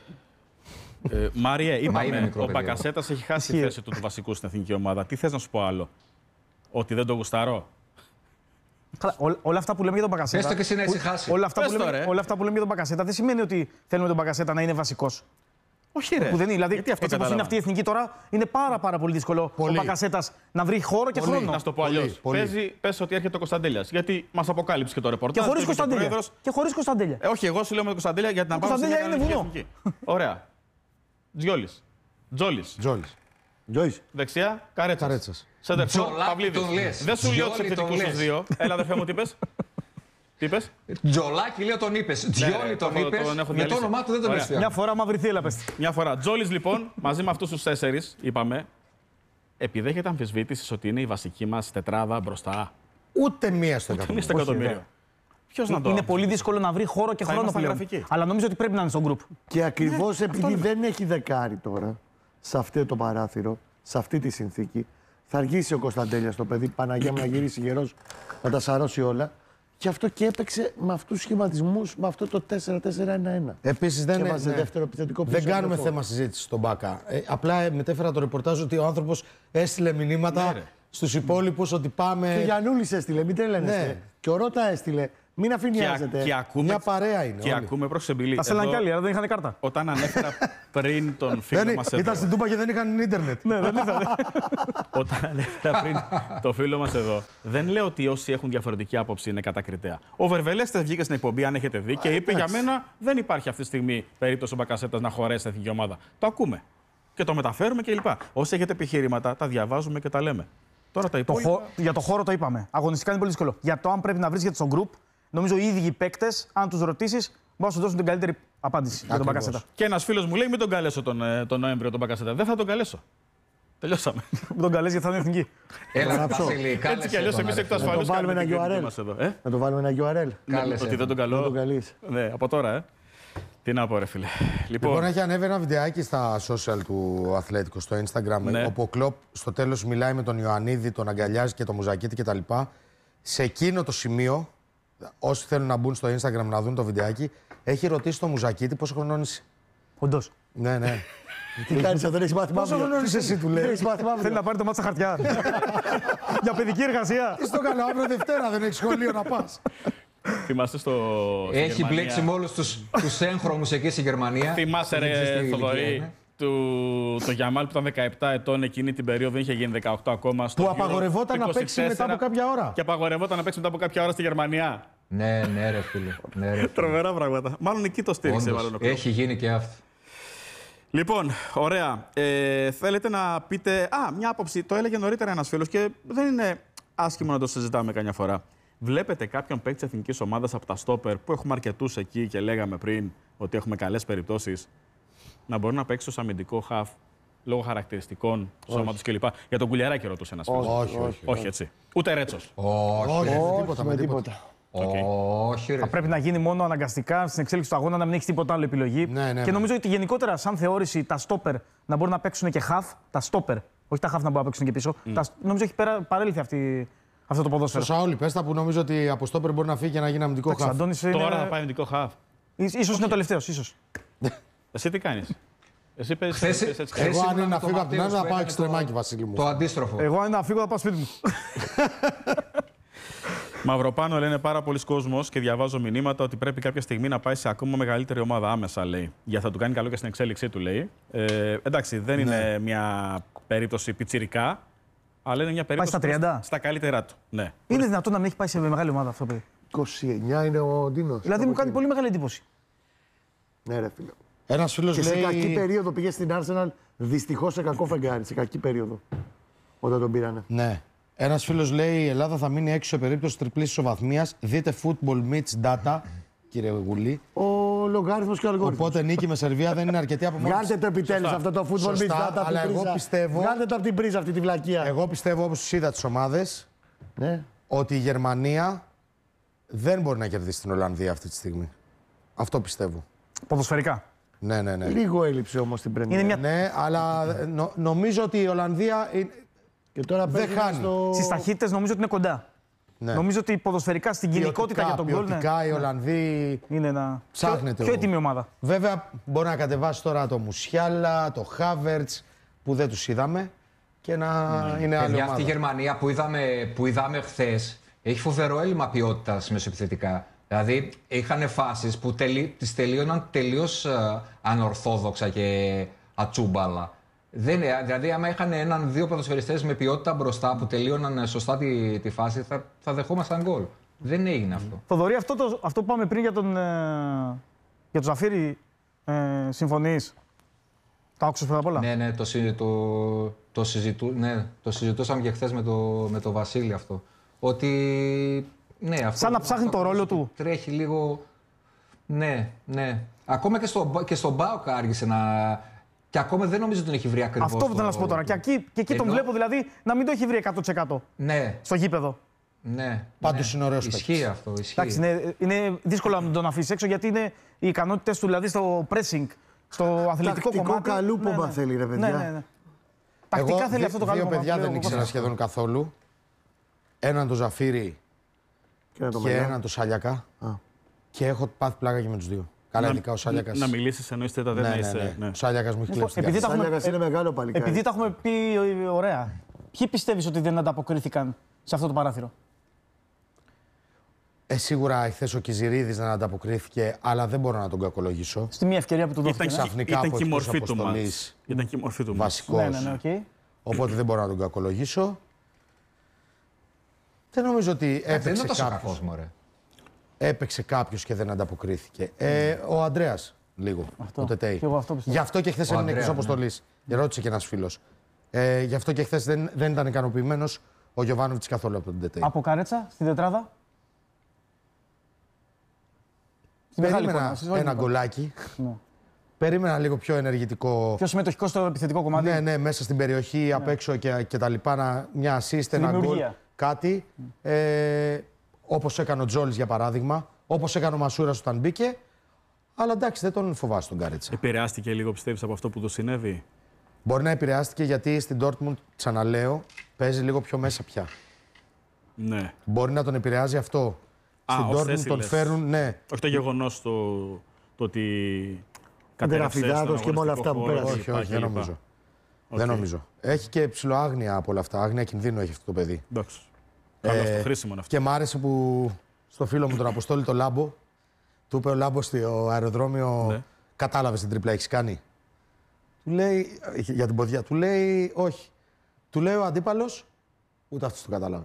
Ε, Μάριε, είπαμε, ο Μπακασέτας έχει χάσει τη θέση του του βασικού στην εθνική ομάδα. Τι θες να σου πω άλλο, ότι δεν το γουστάρω? Καλά, ό, όλα αυτά που λέμε για τον Μπακασέτα. Έστω και εσύ να έχεις χάσει. Όλα αυτά, που λέμε, όλα αυτά που λέμε για τον Μπακασέτα δεν σημαίνει ότι θέλουμε τον Μπακασέτα να είναι βασικός. Όχι, ρε. Που δεν είναι. Δηλαδή, γιατί αυτό έτσι όπως είναι αυτή η εθνική τώρα, είναι πάρα, πάρα πολύ δύσκολο πολύ. ο Μπακασέτας να βρει χώρο και πολύ. χρόνο. Να σου το πω αλλιώς. Πες ότι έρχεται ο Κωνσταντέλιας. Γιατί μας αποκάλυψε και το ρεπορτάζ. Και χωρίς Κωνσταντέλια. Και χωρίς Κωνσταντέλια. Ε, όχι, εγώ σου λέω με τον Κωνσταντέλια γιατί να πάμε στην εθνική. Ωραία. Τζιόλης. Τζόλης. Τζόλης. Δεξιά, Καρέτσας. Σέντερφορ, Παυλίδης. Δεν σου λέω τους επιθετικούς τους δύο. Έλα, αδερφέ μου, τι είπες? Τι είπες? Τζολάκη, λέω τον είπες. Τζιόλη τον είπες. Με το όνομά του δεν τον είπες. Μια φορά μαυριθεί, έλα πες. Μια φορά. Τζόλης, λοιπόν, μαζί με αυτούς τους τέσσερις, είπαμε, επιδέχεται αμφισβήτηση ότι είναι η βασική μας τετράδα μπροστά. Ούτε μία στο εκατομμύριο. Ποιος να το είναι πολύ δύσκολο να βρει χώρο και χρόνο πλέον. Αλλά νομίζω ότι πρέπει να είναι στο γκρουπ. Και ακριβώς επειδή δεν έχει δεκάρι τώρα, σε αυτό το παράθυρο, σε αυτή τη συνθήκη, θα αργήσει ο Κωνσταντέλιας το παιδί, Παναγία μου να γυρίσει γερός, να τα σαρώσει όλα. Γι' αυτό και έπαιξε με αυτούς τους σχηματισμούς, με αυτό το τέσσερα τέσσερα ένα ένα. Επίσης δεν, ναι, δεν κάνουμε θέμα συζήτηση στον Μπάκα. Ε, απλά ε, μετέφερα το ρεπορτάζ ότι ο άνθρωπος έστειλε μηνύματα ναι, στους υπόλοιπους ότι πάμε. Και ο Γιαννούλης έστειλε, μην τρελαίνεστε. Ναι. Και ο Ρώτα έστειλε. Μην αφηνιάζετε. Και ακούμε, μια παρέα είναι. Και όλοι. Ακούμε προς εμπιλή. Τα στέλναν κι άλλοι, αλλά δεν είχαν κάρτα. Όταν ανέφερα πριν τον φίλο μας εδώ. Ήταν στην Τούμπα και δεν είχαν ίντερνετ. Ναι, δεν είχαν. Όταν ανέφερα πριν τον φίλο μας εδώ, δεν λέω ότι όσοι έχουν διαφορετική άποψη είναι κατακριτέα. Ο Βερβελέστες βγήκε στην εκπομπή, αν έχετε δει, και είπε για μένα δεν υπάρχει αυτή τη στιγμή περίπτωση ο Μπακασέτας να χωρέσει στην εθνική ομάδα. Το ακούμε. Και το μεταφέρουμε κλπ. Όσοι έχετε επιχειρήματα, τα διαβάζουμε και τα λέμε. Τώρα τα υπόλοιπα... το χω... Για το χώρο το είπαμε. Αγωνιστικά είναι πολύ δύσκολο. Για το αν πρέπει να βρίσκεται στο group, νομίζω οι ίδιοι οι παίκτες, αν τους ρωτήσεις, μπορούν να σου δώσουν την καλύτερη απάντηση Ακριβώς. για τον Μπακασέτα. Και ένας φίλος μου λέει: μην τον καλέσω τον, τον Νοέμβριο τον Μπακασέτα. Δεν θα τον καλέσω. Τελειώσαμε. Μην τον καλέσει γιατί θα είναι εθνική. Έλα, Βασίλη, έτσι κι αλλιώς εμείς εκτός ασφαλώς να το βάλουμε ένα γιου αρ ελ. Να το βάλουμε ένα γιου αρ ελ. Ότι δεν τον καλώ. Ναι, από τώρα, ε. Τι να πω, ρε φίλε. Λοιπόν, λοιπόν έχει ανέβει ένα βιντεάκι στα social του Αθλέτικου, στο Instagram, ναι, όπου ο Κλοπ στο τέλος μιλάει με τον Ιωαννίδη, τον αγκαλιάζει και τον Μουζακίτη κτλ. Σε εκείνο το σημείο, όσοι θέλουν να μπουν στο Instagram να δουν το βιντεάκι, έχει ρωτήσει τον Μουζακίτη πόσο χρονών είσαι. Όντως. Ναι, ναι. Τι κάνεις εδώ, έχεις μάθει μαύριο. Πόσο χρονών είσαι εσύ, του λέει. Θέλει να πάρει το μάτι στα χαρτιά. Για παιδική εργασία. Τι στο καλό, αύριο Δευτέρα δεν έχει σχολείο να πας. Θυμάστε στο. Έχει μπλέξει με όλους τους, τους έγχρωμους εκεί στη Γερμανία. Θυμάσαι, ρε Θοδωρή, του, το Γιαμάλ που ήταν δεκαεπτά ετών εκείνη την περίοδο, είχε γίνει δεκαοκτώ ακόμα. Που απαγορευόταν να παίξει μετά από κάποια ώρα. Και απαγορευόταν να παίξει μετά από κάποια ώρα στη Γερμανία. Ναι, ναι, ρε φίλε. Ναι, ρε, φίλε. Τρομερά πράγματα. Μάλλον εκεί το στήριξε. Μάλλον, έχει γίνει και αυτό. Λοιπόν, ωραία. Ε, θέλετε να πείτε. Α, μια άποψη. Το έλεγε νωρίτερα ένας φίλος και δεν είναι άσχημο να το συζητάμε καμιά φορά. Βλέπετε κάποιον παίκτη της εθνικής ομάδας από τα στόπερ που έχουμε αρκετούς εκεί και λέγαμε πριν ότι έχουμε καλές περιπτώσεις να μπορεί να παίξει ως αμυντικό χαφ λόγω χαρακτηριστικών σώματος κλπ. Για τον Κουλιαράκη ρωτούσε ένας φίλος. Όχι, όχι, όχι, όχι έτσι. Ούτε Ρέτσος. Όχι, όχι, όχι, τίποτα, με τίποτα. Okay. Όχι, ρε. Θα πρέπει να γίνει μόνο αναγκαστικά στην εξέλιξη του αγώνα, να μην έχει τίποτα άλλο επιλογή. Ναι, ναι, και νομίζω ότι γενικότερα, σαν θεώρηση, τα στόπερ να μπορούν να παίξουν και χαφ, τα στόπερ, όχι τα χαφ να μπορούν να παίξουν και πίσω. Mm. Τα, νομίζω έχει πέρα, παρέλθει αυτή, αυτό το ποδόσφαιρο. Στο Σαόλι, πες τα που νομίζω ότι από στόπερ μπορεί να φύγει και να γίνει αμυντικό χαφ. Τώρα είναι... θα πάει αμυντικό χαφ. Ίσως είναι ο τελευταίος, ίσως. Εσύ τι κάνεις? Εσύ παίζεις χθες, έτσι. Χθες Εγώ αν είναι να φύγω από την άλλη, θα πάω εξτρεμάκι, Βασίλη μου. Το αντίστροφο. Εγώ αν είναι να φύγω, θα πάω σπίτι μου. Μαυροπάνο λένε πάρα πολλοί κόσμος και διαβάζω μηνύματα ότι πρέπει κάποια στιγμή να πάει σε ακόμα μεγαλύτερη ομάδα άμεσα, λέει. Για θα του κάνει καλό και στην εξέλιξή του, λέει. Ε, εντάξει, δεν ναι. είναι μια περίπτωση πιτσιρικά, αλλά είναι μια περίπτωση στα τριάντα. Στα καλύτερά του. Ναι. Είναι δυνατόν να μην έχει πάει σε μεγάλη ομάδα αυτό, παιδί? είκοσι εννιά είναι ο Ντίνος. Δηλαδή μου κάνει πολύ μεγάλη εντύπωση. Ναι, ρε φίλε. Ένας φίλος και λέει... σε κακή περίοδο πήγε στην Arsenal, δυστυχώς σε κακό φεγγάρι, σε κακή περίοδο. Όταν τον πήρανε. Ναι. Ένας φίλος λέει: η Ελλάδα θα μείνει έξω σε περίπτωση τριπλής ισοβαθμίας. Δείτε football meets data, κύριε Γουλή. Ο λογάριθμος και ο αλγόριθμος. Οπότε νίκη με Σερβία δεν είναι αρκετή από μόνο. Βγάλτε το επιτέλους αυτό το football meets data. Αλλά εγώ πιστεύω. Βγάλτε το από την πρίζα αυτή τη βλακεία. Εγώ πιστεύω, όπως είδα τις ομάδες, ναι. ότι η Γερμανία δεν μπορεί να κερδίσει την Ολλανδία αυτή τη στιγμή. Αυτό πιστεύω. Ποδοσφαιρικά. Ναι, ναι, ναι. Λίγο έλειψε όμως την Πρέμιερ. Μια... Ναι, αλλά νο, νομίζω ότι η Ολλανδία. Είναι... Και τώρα δεν χάνει. Στο... Στις ταχύτητες νομίζω ότι είναι κοντά. Ναι. Νομίζω ότι ποδοσφαιρικά στην κοινικότητα για τον γκολ. Ποιοτικά οι Ολλανδοί. Είναι ένα. Ψάχνεται. Πιο έτοιμη ομάδα. Βέβαια μπορεί να κατεβάσει τώρα το Μουσιάλα, το Χάβερτς που δεν τους είδαμε και να mm. είναι άλλη ομάδα. Αυτή η Γερμανία που είδαμε, που είδαμε χθες έχει φοβερό έλλειμμα ποιότητας μεσοεπιθετικά. Δηλαδή είχαν φάσεις που τελει... τις τελείωναν τελείως uh, ανορθόδοξα και ατσούμπαλα. Δεν, δηλαδή, άμα είχαν έναν-δύο ποδοσφαιριστές με ποιότητα μπροστά που τελείωναν σωστά τη, τη φάση, θα, θα δεχόμασταν γκολ. Δεν έγινε αυτό. Θοδωρή, αυτό, το, αυτό που πάμε πριν για τον, ε, για τον Ζαφύρη, ε, συμφωνείς? Το άκουσες πρώτα απ' όλα? Ναι, ναι, το, το, το, συζητού, ναι, το συζητούσαμε και χθες με το, με το Βασίλη αυτό. Ότι, ναι, αυτό... Σαν να ψάχνει αυτό, το ρόλο του. Τρέχει λίγο... Ναι, ναι. Ακόμα και, στο, και στον ΠΑΟΚ άργησε να... Και ακόμα δεν νομίζω ότι τον έχει βρει ακριβώς. Αυτό που θέλω να σου πω τώρα. Και εκεί, και εκεί Ενώ... τον βλέπω δηλαδή να μην το έχει βρει εκατό τοις εκατό. Ναι. Στο γήπεδο. Ναι. Πάντως ναι. είναι ωραίος Ισχύει παίκτης. αυτό. Ισχύει. Εντάξει, είναι, είναι δύσκολο να τον αφήσει έξω γιατί είναι οι ικανότητες του δηλαδή στο pressing, στο αθλητικό Τακτικό κομμάτι. καλούπωμα ναι, ναι. θέλει, ρε παιδιά. Ναι, ναι, ναι. Τακτικά Εγώ, θέλει αυτό το δύο καλούπωμα. παιδιά δεν ήξερα σχεδόν καθόλου. Έναν τον Ζαφύρη Και, ένα το, και έναν το Σάλιακα. Α. Και έχω πάθει πλάκα και με τους δύο. Καλά, ειδικά ο Σάλιακας. Να μιλήσεις εννοείς τέτα δεν ναι, είσαι. Ναι, ναι. Ναι. Ο Σάλιακας μου έχει κλέψει. Επειδή ο Σάλιακας είναι μεγάλο παλικάρι. Επειδή τα έχουμε πει ωραία, ποιοι πιστεύεις ότι δεν ανταποκρίθηκαν σε αυτό το παράθυρο? Ε, σίγουρα εχθές ο Κιζηρίδης δεν ανταποκρίθηκε, αλλά δεν μπορώ να τον κακολογήσω. Στη μία ευκαιρία που του δόθηκε. Ήταν, ξαφνικά ήταν και η μορφή του μας. Ήταν και η μορφή του βασικός. Ναι, ναι, ναι, okay. Οπότε δεν μπορώ να τον κακολογήσω. Δεν νομίζω ότι έπαιξε κάποιος. Έπαιξε κάποιος και δεν ανταποκρίθηκε. Ε, ο Ανδρέας, λίγο. Αυτό. Ο Τετέι. Γι' αυτό και χθες έμεινε εκτός αποστολής. Ναι. Ρώτησε και ένας φίλος. Ε, γι' αυτό και χθες δεν, δεν ήταν ικανοποιημένος ο Γιοβάνοβιτς καθόλου από τον Τετέι. Από Καρέτσα, στην τετράδα. Περίμενα ένα γκολάκι. Ναι. Περίμενα λίγο πιο ενεργητικό. Πιο συμμετοχικό στο επιθετικό κομμάτι. Ναι, ναι, μέσα στην περιοχή, ναι. απ' έξω και, και τα λοιπά. Να, μια assist, ένα γκολ. Κάτι. Mm. Ε, όπως έκανε ο Τζόλης για παράδειγμα. Όπως έκανε ο Μασούρας όταν μπήκε. Αλλά εντάξει, δεν τον φοβάσαι τον Καρέτσα. Επηρεάστηκε λίγο, πιστεύεις, από αυτό που του συνέβη? Μπορεί να επηρεάστηκε γιατί στην Dortmund, ξαναλέω, παίζει λίγο πιο μέσα πια. Ναι. Μπορεί να τον επηρεάζει αυτό. Α, στην Dortmund τον φέρουν, ναι. Όχι το γεγονός το, το ότι κατέραψε και με όλα αυτά που πέρασε. Όχι, όχι, δεν νομίζω. Okay. Δεν νομίζω. Έχει και ψηλοάγνοια από όλα αυτά. Άγνοια κινδύνου έχει αυτό το παιδί. Εντάξει. Καλό, ε, χρήσιμο είναι αυτό. Και μ' άρεσε που στο φίλο μου τον Αποστόλη το Λάμπο, του είπε ο Λάμπος στο αεροδρόμιο, ναι. Κατάλαβες την τρίπλα έχεις κάνει? Του λέει, για την ποδιά, του λέει όχι. Του λέει ο αντίπαλος, ούτε αυτός το κατάλαβε.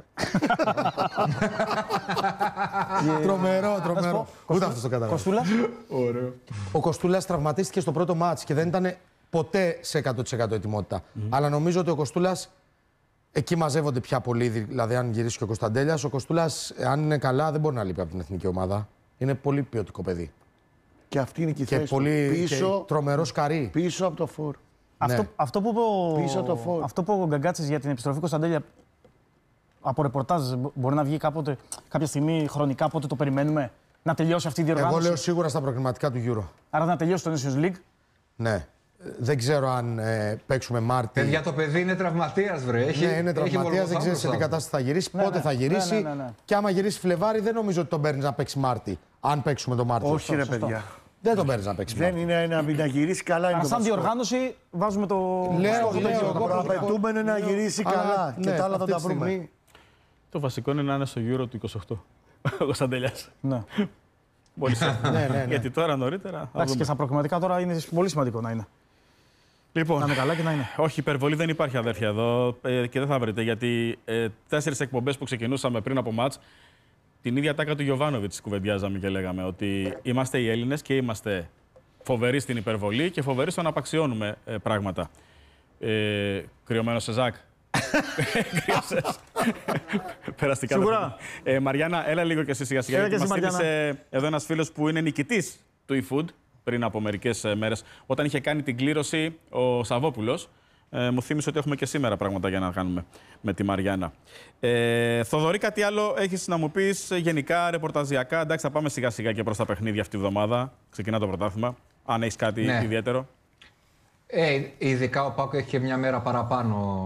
Τρομερό, τρομερό. Ούτε αυτός το κατάλαβε. Κοστούλας. Ωραίο. Ο Κοστούλας τραυματίστηκε στο πρώτο μάτς και δεν ήταν ποτέ σε εκατό τοις εκατό ετοιμότητα. Mm. Αλλά νομίζω ότι ο Κοστούλας, εκεί μαζεύονται πια πολλοί, δηλαδή αν γυρίσει και ο Κωνσταντέλιας, ο Κοστούλας, αν είναι καλά, δεν μπορεί να λείπει από την εθνική ομάδα. Είναι πολύ ποιοτικό παιδί. Και αυτή είναι και η θέση πολύ πίσω, και τρομερό σκαρί. Πίσω από το φόρ. Αυτό, ναι. αυτό που είπε ο, πίσω από το φόρ. Αυτό που είπε ο Γκαγκάτσης για την επιστροφή Κωνσταντέλια, από ρεπορτάζ, μπορεί να βγει κάποτε, κάποια στιγμή χρονικά, πότε το περιμένουμε, να τελειώσει αυτή η διοργάνωση? Εγώ λέω σίγουρα στα προκριματικά του Euro. Άρα να τελειώσει το Nations League. Ναι. Δεν ξέρω αν ε, παίξουμε Μάρτι. Παιδιά, το παιδί είναι τραυματίας, βρε. Έχει, ναι, είναι τραυματίας, δεν ξέρει σε τι κατάσταση θα γυρίσει, ναι, πότε ναι, θα γυρίσει. Ναι, ναι, ναι, ναι. Και άμα γυρίσει Φλεβάρι, δεν νομίζω ότι τον παίρνει να παίξει Μάρτι. Αν παίξουμε το Μάρτι. Όχι, ρε παιδιά. Δεν τον παίρνει να παίξει Μάρτι. Δεν είναι να, να γυρίσει καλά. Αλλά σαν διοργάνωση βάζουμε το. Λέω, το προαπαιτούμενο να γυρίσει καλά. Και τα άλλα θα τα βρούμε. Το βασικό είναι να είναι στο Euro του είκοσι οκτώ. Ο Κωνσταντέλιας. Ναι. Πολύ σημαντικό. Γιατί τώρα νωρίτερα. Εντάξει, και στα προκριματικά τώρα είναι πολύ σημαντικό να είναι. Λοιπόν, να είναι καλά και να είναι. Όχι, υπερβολή δεν υπάρχει, αδέρφια, εδώ ε, και δεν θα βρείτε. Γιατί ε, τέσσερις εκπομπές που ξεκινούσαμε πριν από μάτς, την ίδια τάκα του Γιοβάνοβιτς κουβεντιάζαμε και λέγαμε ότι είμαστε οι Έλληνες και είμαστε φοβεροί στην υπερβολή και φοβεροί στο να απαξιώνουμε ε, πράγματα. Ε, κρυωμένο σε Ζακ. Κρύωσες. Περαστικά. Σίγουρα. Ε, Μαριάννα, έλα λίγο και εσύ σιγά σιγά. Μας θύμισε εδώ ένας φίλος που είναι νικητής του eFood πριν από μερικές μέρες, όταν είχε κάνει την κλήρωση ο Σαββόπουλος. Ε, μου θύμισε ότι έχουμε και σήμερα πράγματα για να κάνουμε με τη Μαριάννα. Ε, Θοδωρή, κάτι άλλο έχεις να μου πεις γενικά, ρεπορταζιακά? Εντάξει, θα πάμε σιγά σιγά και προς τα παιχνίδια αυτή τη βδομάδα. Ξεκινά το πρωτάθλημα. Αν έχεις κάτι ναι. ιδιαίτερο. Ε, ειδικά ο Πάκο έχει και μια μέρα παραπάνω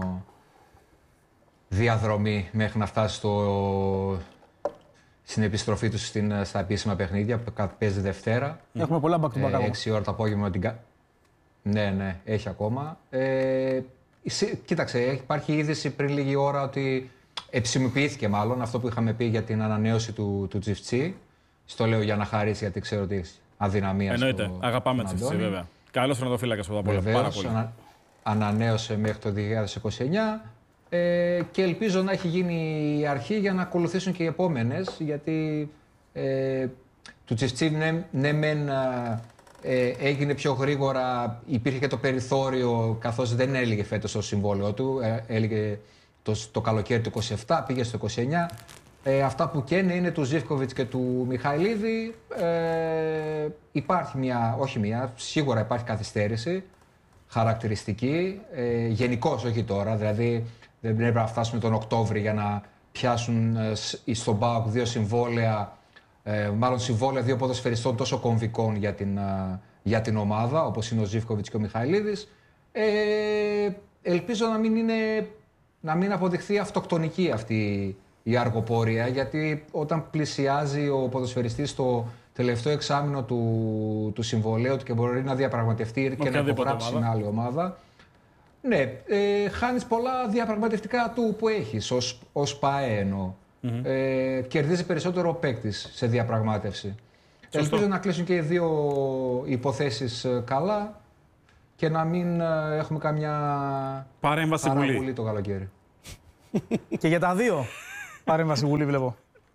διαδρομή μέχρι να φτάσει στο... στην επιστροφή του στην, στα επίσημα παιχνίδια που παίζει Δευτέρα. Έχουμε πολλά back to back. Ε, έξι ώρα το απόγευμα. Την... Ναι, ναι, έχει ακόμα. Ε, κοίταξε, υπάρχει είδηση πριν λίγη ώρα ότι επισημοποιήθηκε μάλλον αυτό που είχαμε πει για την ανανέωση του, του Τζιφτσί. Στο λέω για να χαρίσει, γιατί ξέρω ότι έχει αδυναμία. Εννοείται. Στο... Αγαπάμε Τζιφτσί, βέβαια. Καλός τερματοφύλακας πρώτα απ' όλα. Πάρα πολύ. Ανα... Ανανέωσε μέχρι το δύο χιλιάδες είκοσι εννιά. Ε, και ελπίζω να έχει γίνει η αρχή για να ακολουθήσουν και οι επόμενες, γιατί ε, του Τσιφτσί ναι, ναι μεν ε, έγινε πιο γρήγορα, υπήρχε και το περιθώριο, καθώς δεν έλυγε φέτος το συμβόλαιο του, ε, έλυγε το, το καλοκαίρι του είκοσι επτά, πήγε στο είκοσι εννιά. Ε, αυτά που καίνε είναι του Ζίβκοβιτς και του Μιχαηλίδη. Ε, υπάρχει μια, όχι μια, σίγουρα υπάρχει καθυστέρηση χαρακτηριστική, ε, γενικώς όχι τώρα, δηλαδή δεν πρέπει να φτάσουμε τον Οκτώβρη για να πιάσουν ε, στον ΠΑΟΚ δύο συμβόλαια, ε, μάλλον συμβόλαια δύο ποδοσφαιριστών τόσο κομβικών για την, ε, για την ομάδα, όπως είναι ο Ζίβκοβιτς και ο Μιχαηλίδης. Ε, ελπίζω να μην, είναι, να μην αποδειχθεί αυτοκτονική αυτή η αργοπορία, γιατί όταν πλησιάζει ο ποδοσφαιριστής στο τελευταίο εξάμηνο του, του συμβολαίου του και μπορεί να διαπραγματευτεί και να υπογράψει με άλλη ομάδα, ναι, ε, χάνεις πολλά διαπραγματευτικά του που έχεις, ως, ως ΠΑΕ εννοώ. Mm-hmm. Ε, κερδίζει περισσότερο ο παίκτης σε διαπραγμάτευση. Σωστό. Ελπίζω να κλείσουν και οι δύο υποθέσεις καλά και να μην έχουμε καμιά παρέμβαση Βουλή το καλοκαίρι. Και για τα δύο παρέμβαση Βουλή βλέπω.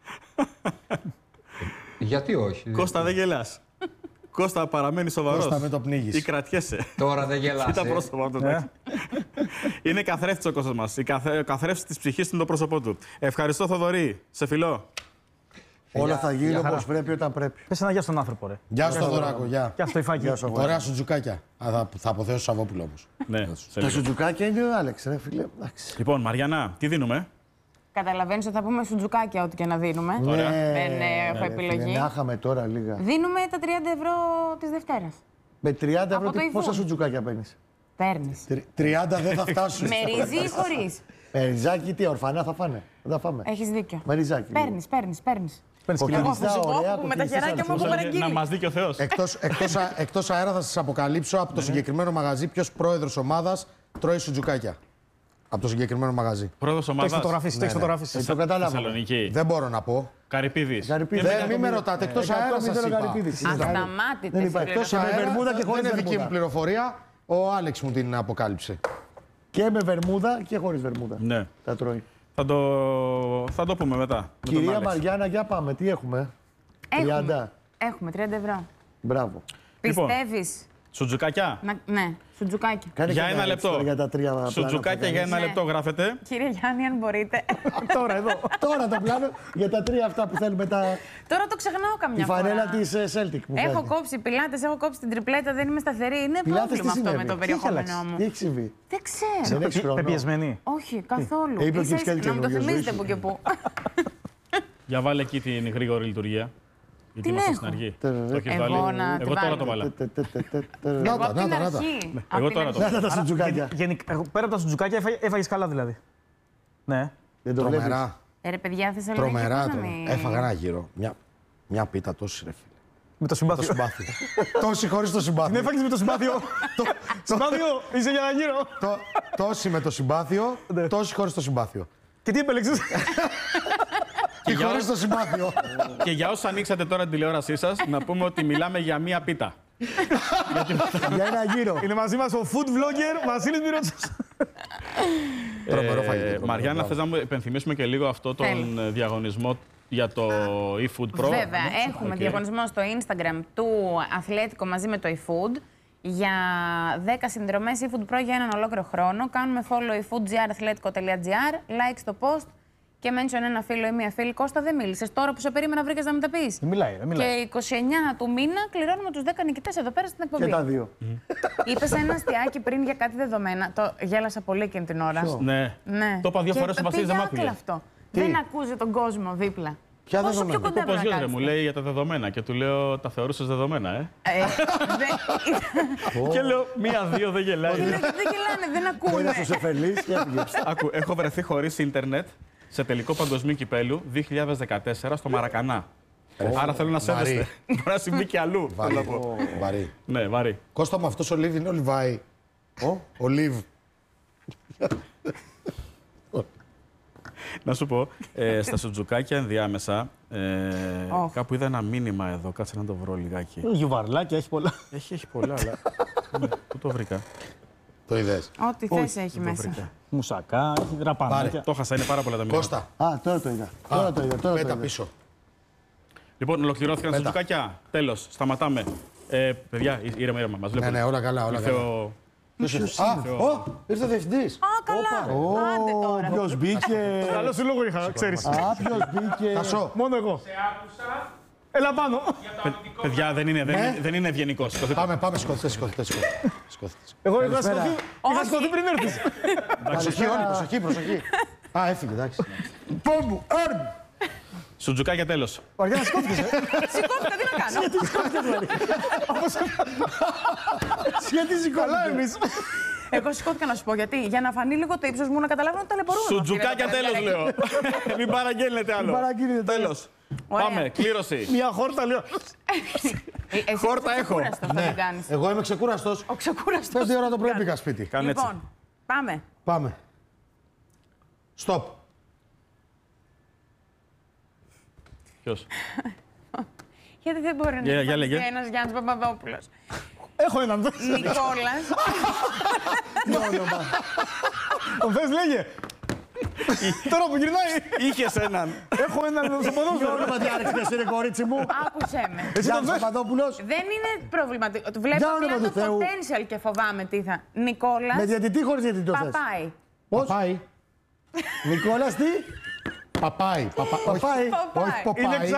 Γιατί όχι. Κώστα, δεν γελάς. Κώστα, παραμένει σοβαρός. Κώστα, με το πνίγεις. Ή κρατιέσαι. Τώρα δεν γελάς. Κοίτα πρόσωπο αυτό. Yeah. Είναι καθρέφτης ο Κώστας μας. Η καθ... καθρέφτης της ψυχής είναι το πρόσωπό του. Ευχαριστώ, Θοδωρή. Σε φιλώ. Όλα θα γίνουν όπως πρέπει όταν πρέπει. Πες ένα γεια στον άνθρωπο, ρε. Γεια σου, Θοδωράκο. Γεια. Γεια στο Ιφάκι. Ωραία σουτζουκάκια. Θα, θα αποθέσω Σαββόπουλο όμως. Ναι, τα σουτζουκάκια είναι ο Άλεξ, ρε φίλε. Λοιπόν, Μαριάννα, τι δίνουμε? Καταλαβαίνεις ότι θα πούμε σουτζουκάκια ό,τι και να δίνουμε. Ωραία. Δεν έχω ναι, επιλογή. Να είχαμε τώρα λίγα. Δίνουμε τα τριάντα ευρώ της Δευτέρας. Με τριάντα ευρώ τι, πόσα σουτζουκάκια παίρνεις? Παίρνεις. τριάντα δεν θα φτάσουν. Με ρύζι ή χωρίς? Με ριζάκι, τι ορφανά θα φάνε. Δεν θα φάμε. Έχεις δίκιο. Με ριζάκι. Παίρνεις, παίρνεις, παίρνεις. Εγώ θα σου πω που με τα χεράκια μου έχω παραγγείλει. Να μας δει και ο Θεός. Εκτός, εκτός, εκτός αέρα θα σας αποκαλύψω από το συγκεκριμένο μαγαζί ποιος πρόεδρος ομάδας τρώει σουτζουκάκια. Από το συγκεκριμένο μαγαζί. Πρόεδρος ομάδας. Το έχεις φωτογραφίσει, το έχεις φωτογραφίσει. Το κατάλαβα. Θεσσαλονίκη. Δεν μπορώ να πω. Καρυπίδης. Δεν μην με ρωτάτε, εκτός αέρα σας είπα. Ασταμάτητες. Εκτός αέρα δεν είναι δική μου πληροφορία. Ο Άλεξ μου την αποκάλυψε. Και με βερμούδα και χωρίς βερμούδα. Ναι. Τα τρώει. Θα το, θα το πούμε μετά. Κυρία Μαριάννα, για πάμε. Τι έχουμε? Έχουμε. Έχουμε τριάντα ευρώ. Μπράβο. Πιστεύεις? Σουτζουκάκια. Να... Ναι, σουτζουκάκια. Κάνε για ένα λεπτό. Για τα τρία σουτζουκάκια για ένα ναι. λεπτό γράφετε. Κύριε Γιάννη, αν μπορείτε. Τώρα εδώ. Τώρα το πλάνο για τα τρία αυτά που θέλουμε. Τα... Τώρα το ξεχνάω καμιά φορά. Η φανέλα της Celtic που έχω βγάζει. κόψει πιλάτες, έχω κόψει την τριπλέτα, δεν είμαι σταθερή. Είναι πιλάτες πρόβλημα αυτό με το περιεχόμενό μου. Τι έχει συμβεί? Δεν ξέρω. Δεν έχεις χρόνο. Πεπιεσμένη. Όχι, καθόλου. Ε, Ίσα, ίσα, να μου το θυμίζετε που και που. Για βάλε εκεί την γρήγορη λειτουργία. Γιατί είμαστε στην αρχή. Το έχεις βάλει. Εγώ τώρα το βάλα. Νάτα, νάτα, νάτα. Εγώ τώρα το βάλα. Νάτα τα σουτζουκάκια. Πέρα από τα σουτζουκάκια έφαγες καλά δηλαδή. Ναι. Δεν το βλέπεις. Τρομερά. Ε, ρε παιδιά, Θεσσαλονίκη. Τρομερά. πώς να μην- Έφαγα ένα γύρο. Μια πίτα τόση ρε φίλε. Με το συμπάθειο. Συμπάθειο. Τόση χωρίς το Την συμπάθειο. έφαγες με το συμπάθειο. Συμπάθειο, είσαι για ένα γύρο. Το- Τόση με το συμπάθειο, τόση χωρίς το συμπάθειο. Και τι επέλεξες? Και χωρίς το συμπάθειο. Και για όσους ανοίξατε τώρα την τηλεόρασή σας, να πούμε ότι μιλάμε για μία πίτα. Για ένα γύρο. Είναι μαζί μας ο food vlogger Βασίλης Μυροτσάς. Τρομερό Ε, φαγητό. Μαριάννα, θες να μου υπενθυμίσουμε και λίγο αυτό τον Θέλω. διαγωνισμό για το eFood Pro? Βέβαια, έχουμε Οκ. διαγωνισμό στο Instagram του Αθλέτικο μαζί με το eFood για δέκα συνδρομές eFood Pro για έναν ολόκληρο χρόνο. Κάνουμε follow efoodgr.athletiko.gr, like στο post και mention ένα φίλο ή μία φίλη. Κώστα, δεν μίλησες. Τώρα που σε περίμενα βρήκες να μου τα πεις. Δεν μιλάει, δεν Και μιλάει. είκοσι εννέα του μήνα κληρώνουμε τους δέκα νικητές εδώ πέρα στην εκπομπή. Και τα δύο. Είπες ένα αστιάκι πριν για κάτι δεδομένα. Το γέλασα πολύ εκείνη την ώρα. Ναι. Ναι. Το είπα δύο Και φορές ο Βασίλης, δεν μ' πήγε άκουγε. άκυρα αυτό. Δεν ακούζει τον κόσμο δίπλα. Ποια Πόσο δεδομένα? πιο κοντά Πώς πρέπει να γιος ρε, μου κάτσετε. λέει για τα δεδομένα και του λέω τα θεωρούσες δεδομένα, ε. Ε, δεν- Και λέω μία-δύο δεν γελάει. Είναι- Δεν γελάνε, δεν ακούνε. Ένα στους εφελείς και έφυγε. Άκου, έχω βρεθεί χωρίς ίντερνετ σε τελικό παγκοσμίου κυπέλου δύο χιλιάδες δεκατέσσερα στο Μαρακανά. Άρα θέλω να σέβεστε. Μπορεί να συμβεί και αλλού. θέλω να πω. Βαρύ. Ναι, βαρύ. Κώστα μου, αυτός ο Λίβ είναι ο Λιβάη. Ο Λίβ. Να σου πω, ε, στα σουτζουκάκια ενδιάμεσα, ε, Ωχ. κάπου είδα ένα μήνυμα εδώ, κάτσε να το βρω λιγάκι. Γιουβαρλάκια, έχει πολλά. Έχει, έχει πολλά, αλλά ναι, πού το βρήκα. Το είδες? Ό,τι θες έχει Το μέσα. βρήκα. Μουσακά, έχει ραπανάκια. Το χάσα, είναι πάρα πολλά τα μηνύματα. Κώστα, Α, τώρα το είδα. Τώρα το είδα. Τώρα το πέτα είδα. πίσω. Λοιπόν, ολοκληρώθηκαν τα Πέτα. σουτζουκάκια. Τέλος, σταματάμε. Ε, παιδιά, ήρεμα, ήρεμα, μας Ναι, βλέπουν. ναι, όλα καλά, όλα Ήρθε καλά. ο- Ποιος ήρθε? Α, ω, ήρθε ο διευθυντής. Α, καλά. Άντε τώρα. Ποιος μπήκε. Καλό σου λόγο είχα, ξέρεις. Α, ποιος μπήκε. Τασό. Μόνο εγώ. Έλα πάνω. Παι- Παιδιά, δεν είναι, δεν είναι, δεν είναι ευγενικός. Σηκωθείτε. Πάμε, πάμε, σκοθείτε, σκοθείτε. σκοθείτε. Εγώ είχα Καλησπέρα. σκοτεί. Είχα σκοτεί πριν έρθεις. Προσοχή όλοι, προσοχή, προσοχή. Α, έφυγε, εντάξει. Πόμπου, έρμ. Σουτζουκάκια τέλος. Βαριά σκόθηκες, ε. Σηκώθηκα, τι να κάνω. Γιατί σηκώνει. Καλά εμείς. Εγώ σηκώθηκα να σου πω γιατί. Για να φανεί λίγο το ύψος μου, να καταλάβω ότι ταλαιπωρούμε. Σουτζουκάκια τέλος, λέω. Μην παραγγέλνετε άλλο. Τέλος. Πάμε, κλήρωση. Μια χόρτα, λέω. Χόρτα έχω. Ναι. Εγώ είμαι ξεκούραστος. Ο ξεκούραστος. Πες δύο ώρα το πρωί πήγα σπίτι. Κάνε έτσι. Λοιπόν, πάμε. Πάμε. Stop. Ποιος? Γιατί δεν μπορεί να είναι ένας Γιάννης Παπαδόπουλος. Έχω έναν. Νικόλας. Τι όνομα. Ο Θες λέγε. Τώρα που γυρνάει. Είχες έναν. Έχω έναν στο Τι ποδόσφαιρο. όνομα διάρρηξες, είναι κορίτσι μου. Άκουσέ με. Γιάννης Παπαδόπουλος. Δεν είναι προβληματικό. Βλέπω Για όνομα απλά του το Θεού. potential και φοβάμαι τι θα. Νικόλας Με διαιτητή χωρίς διαιτητή το θες. Παπάη. Πώς? Παπάει. Νικόλας τι. Παπάει. Παπα... Παπάει. Όχι, όχι Παπάι. Ποπάι.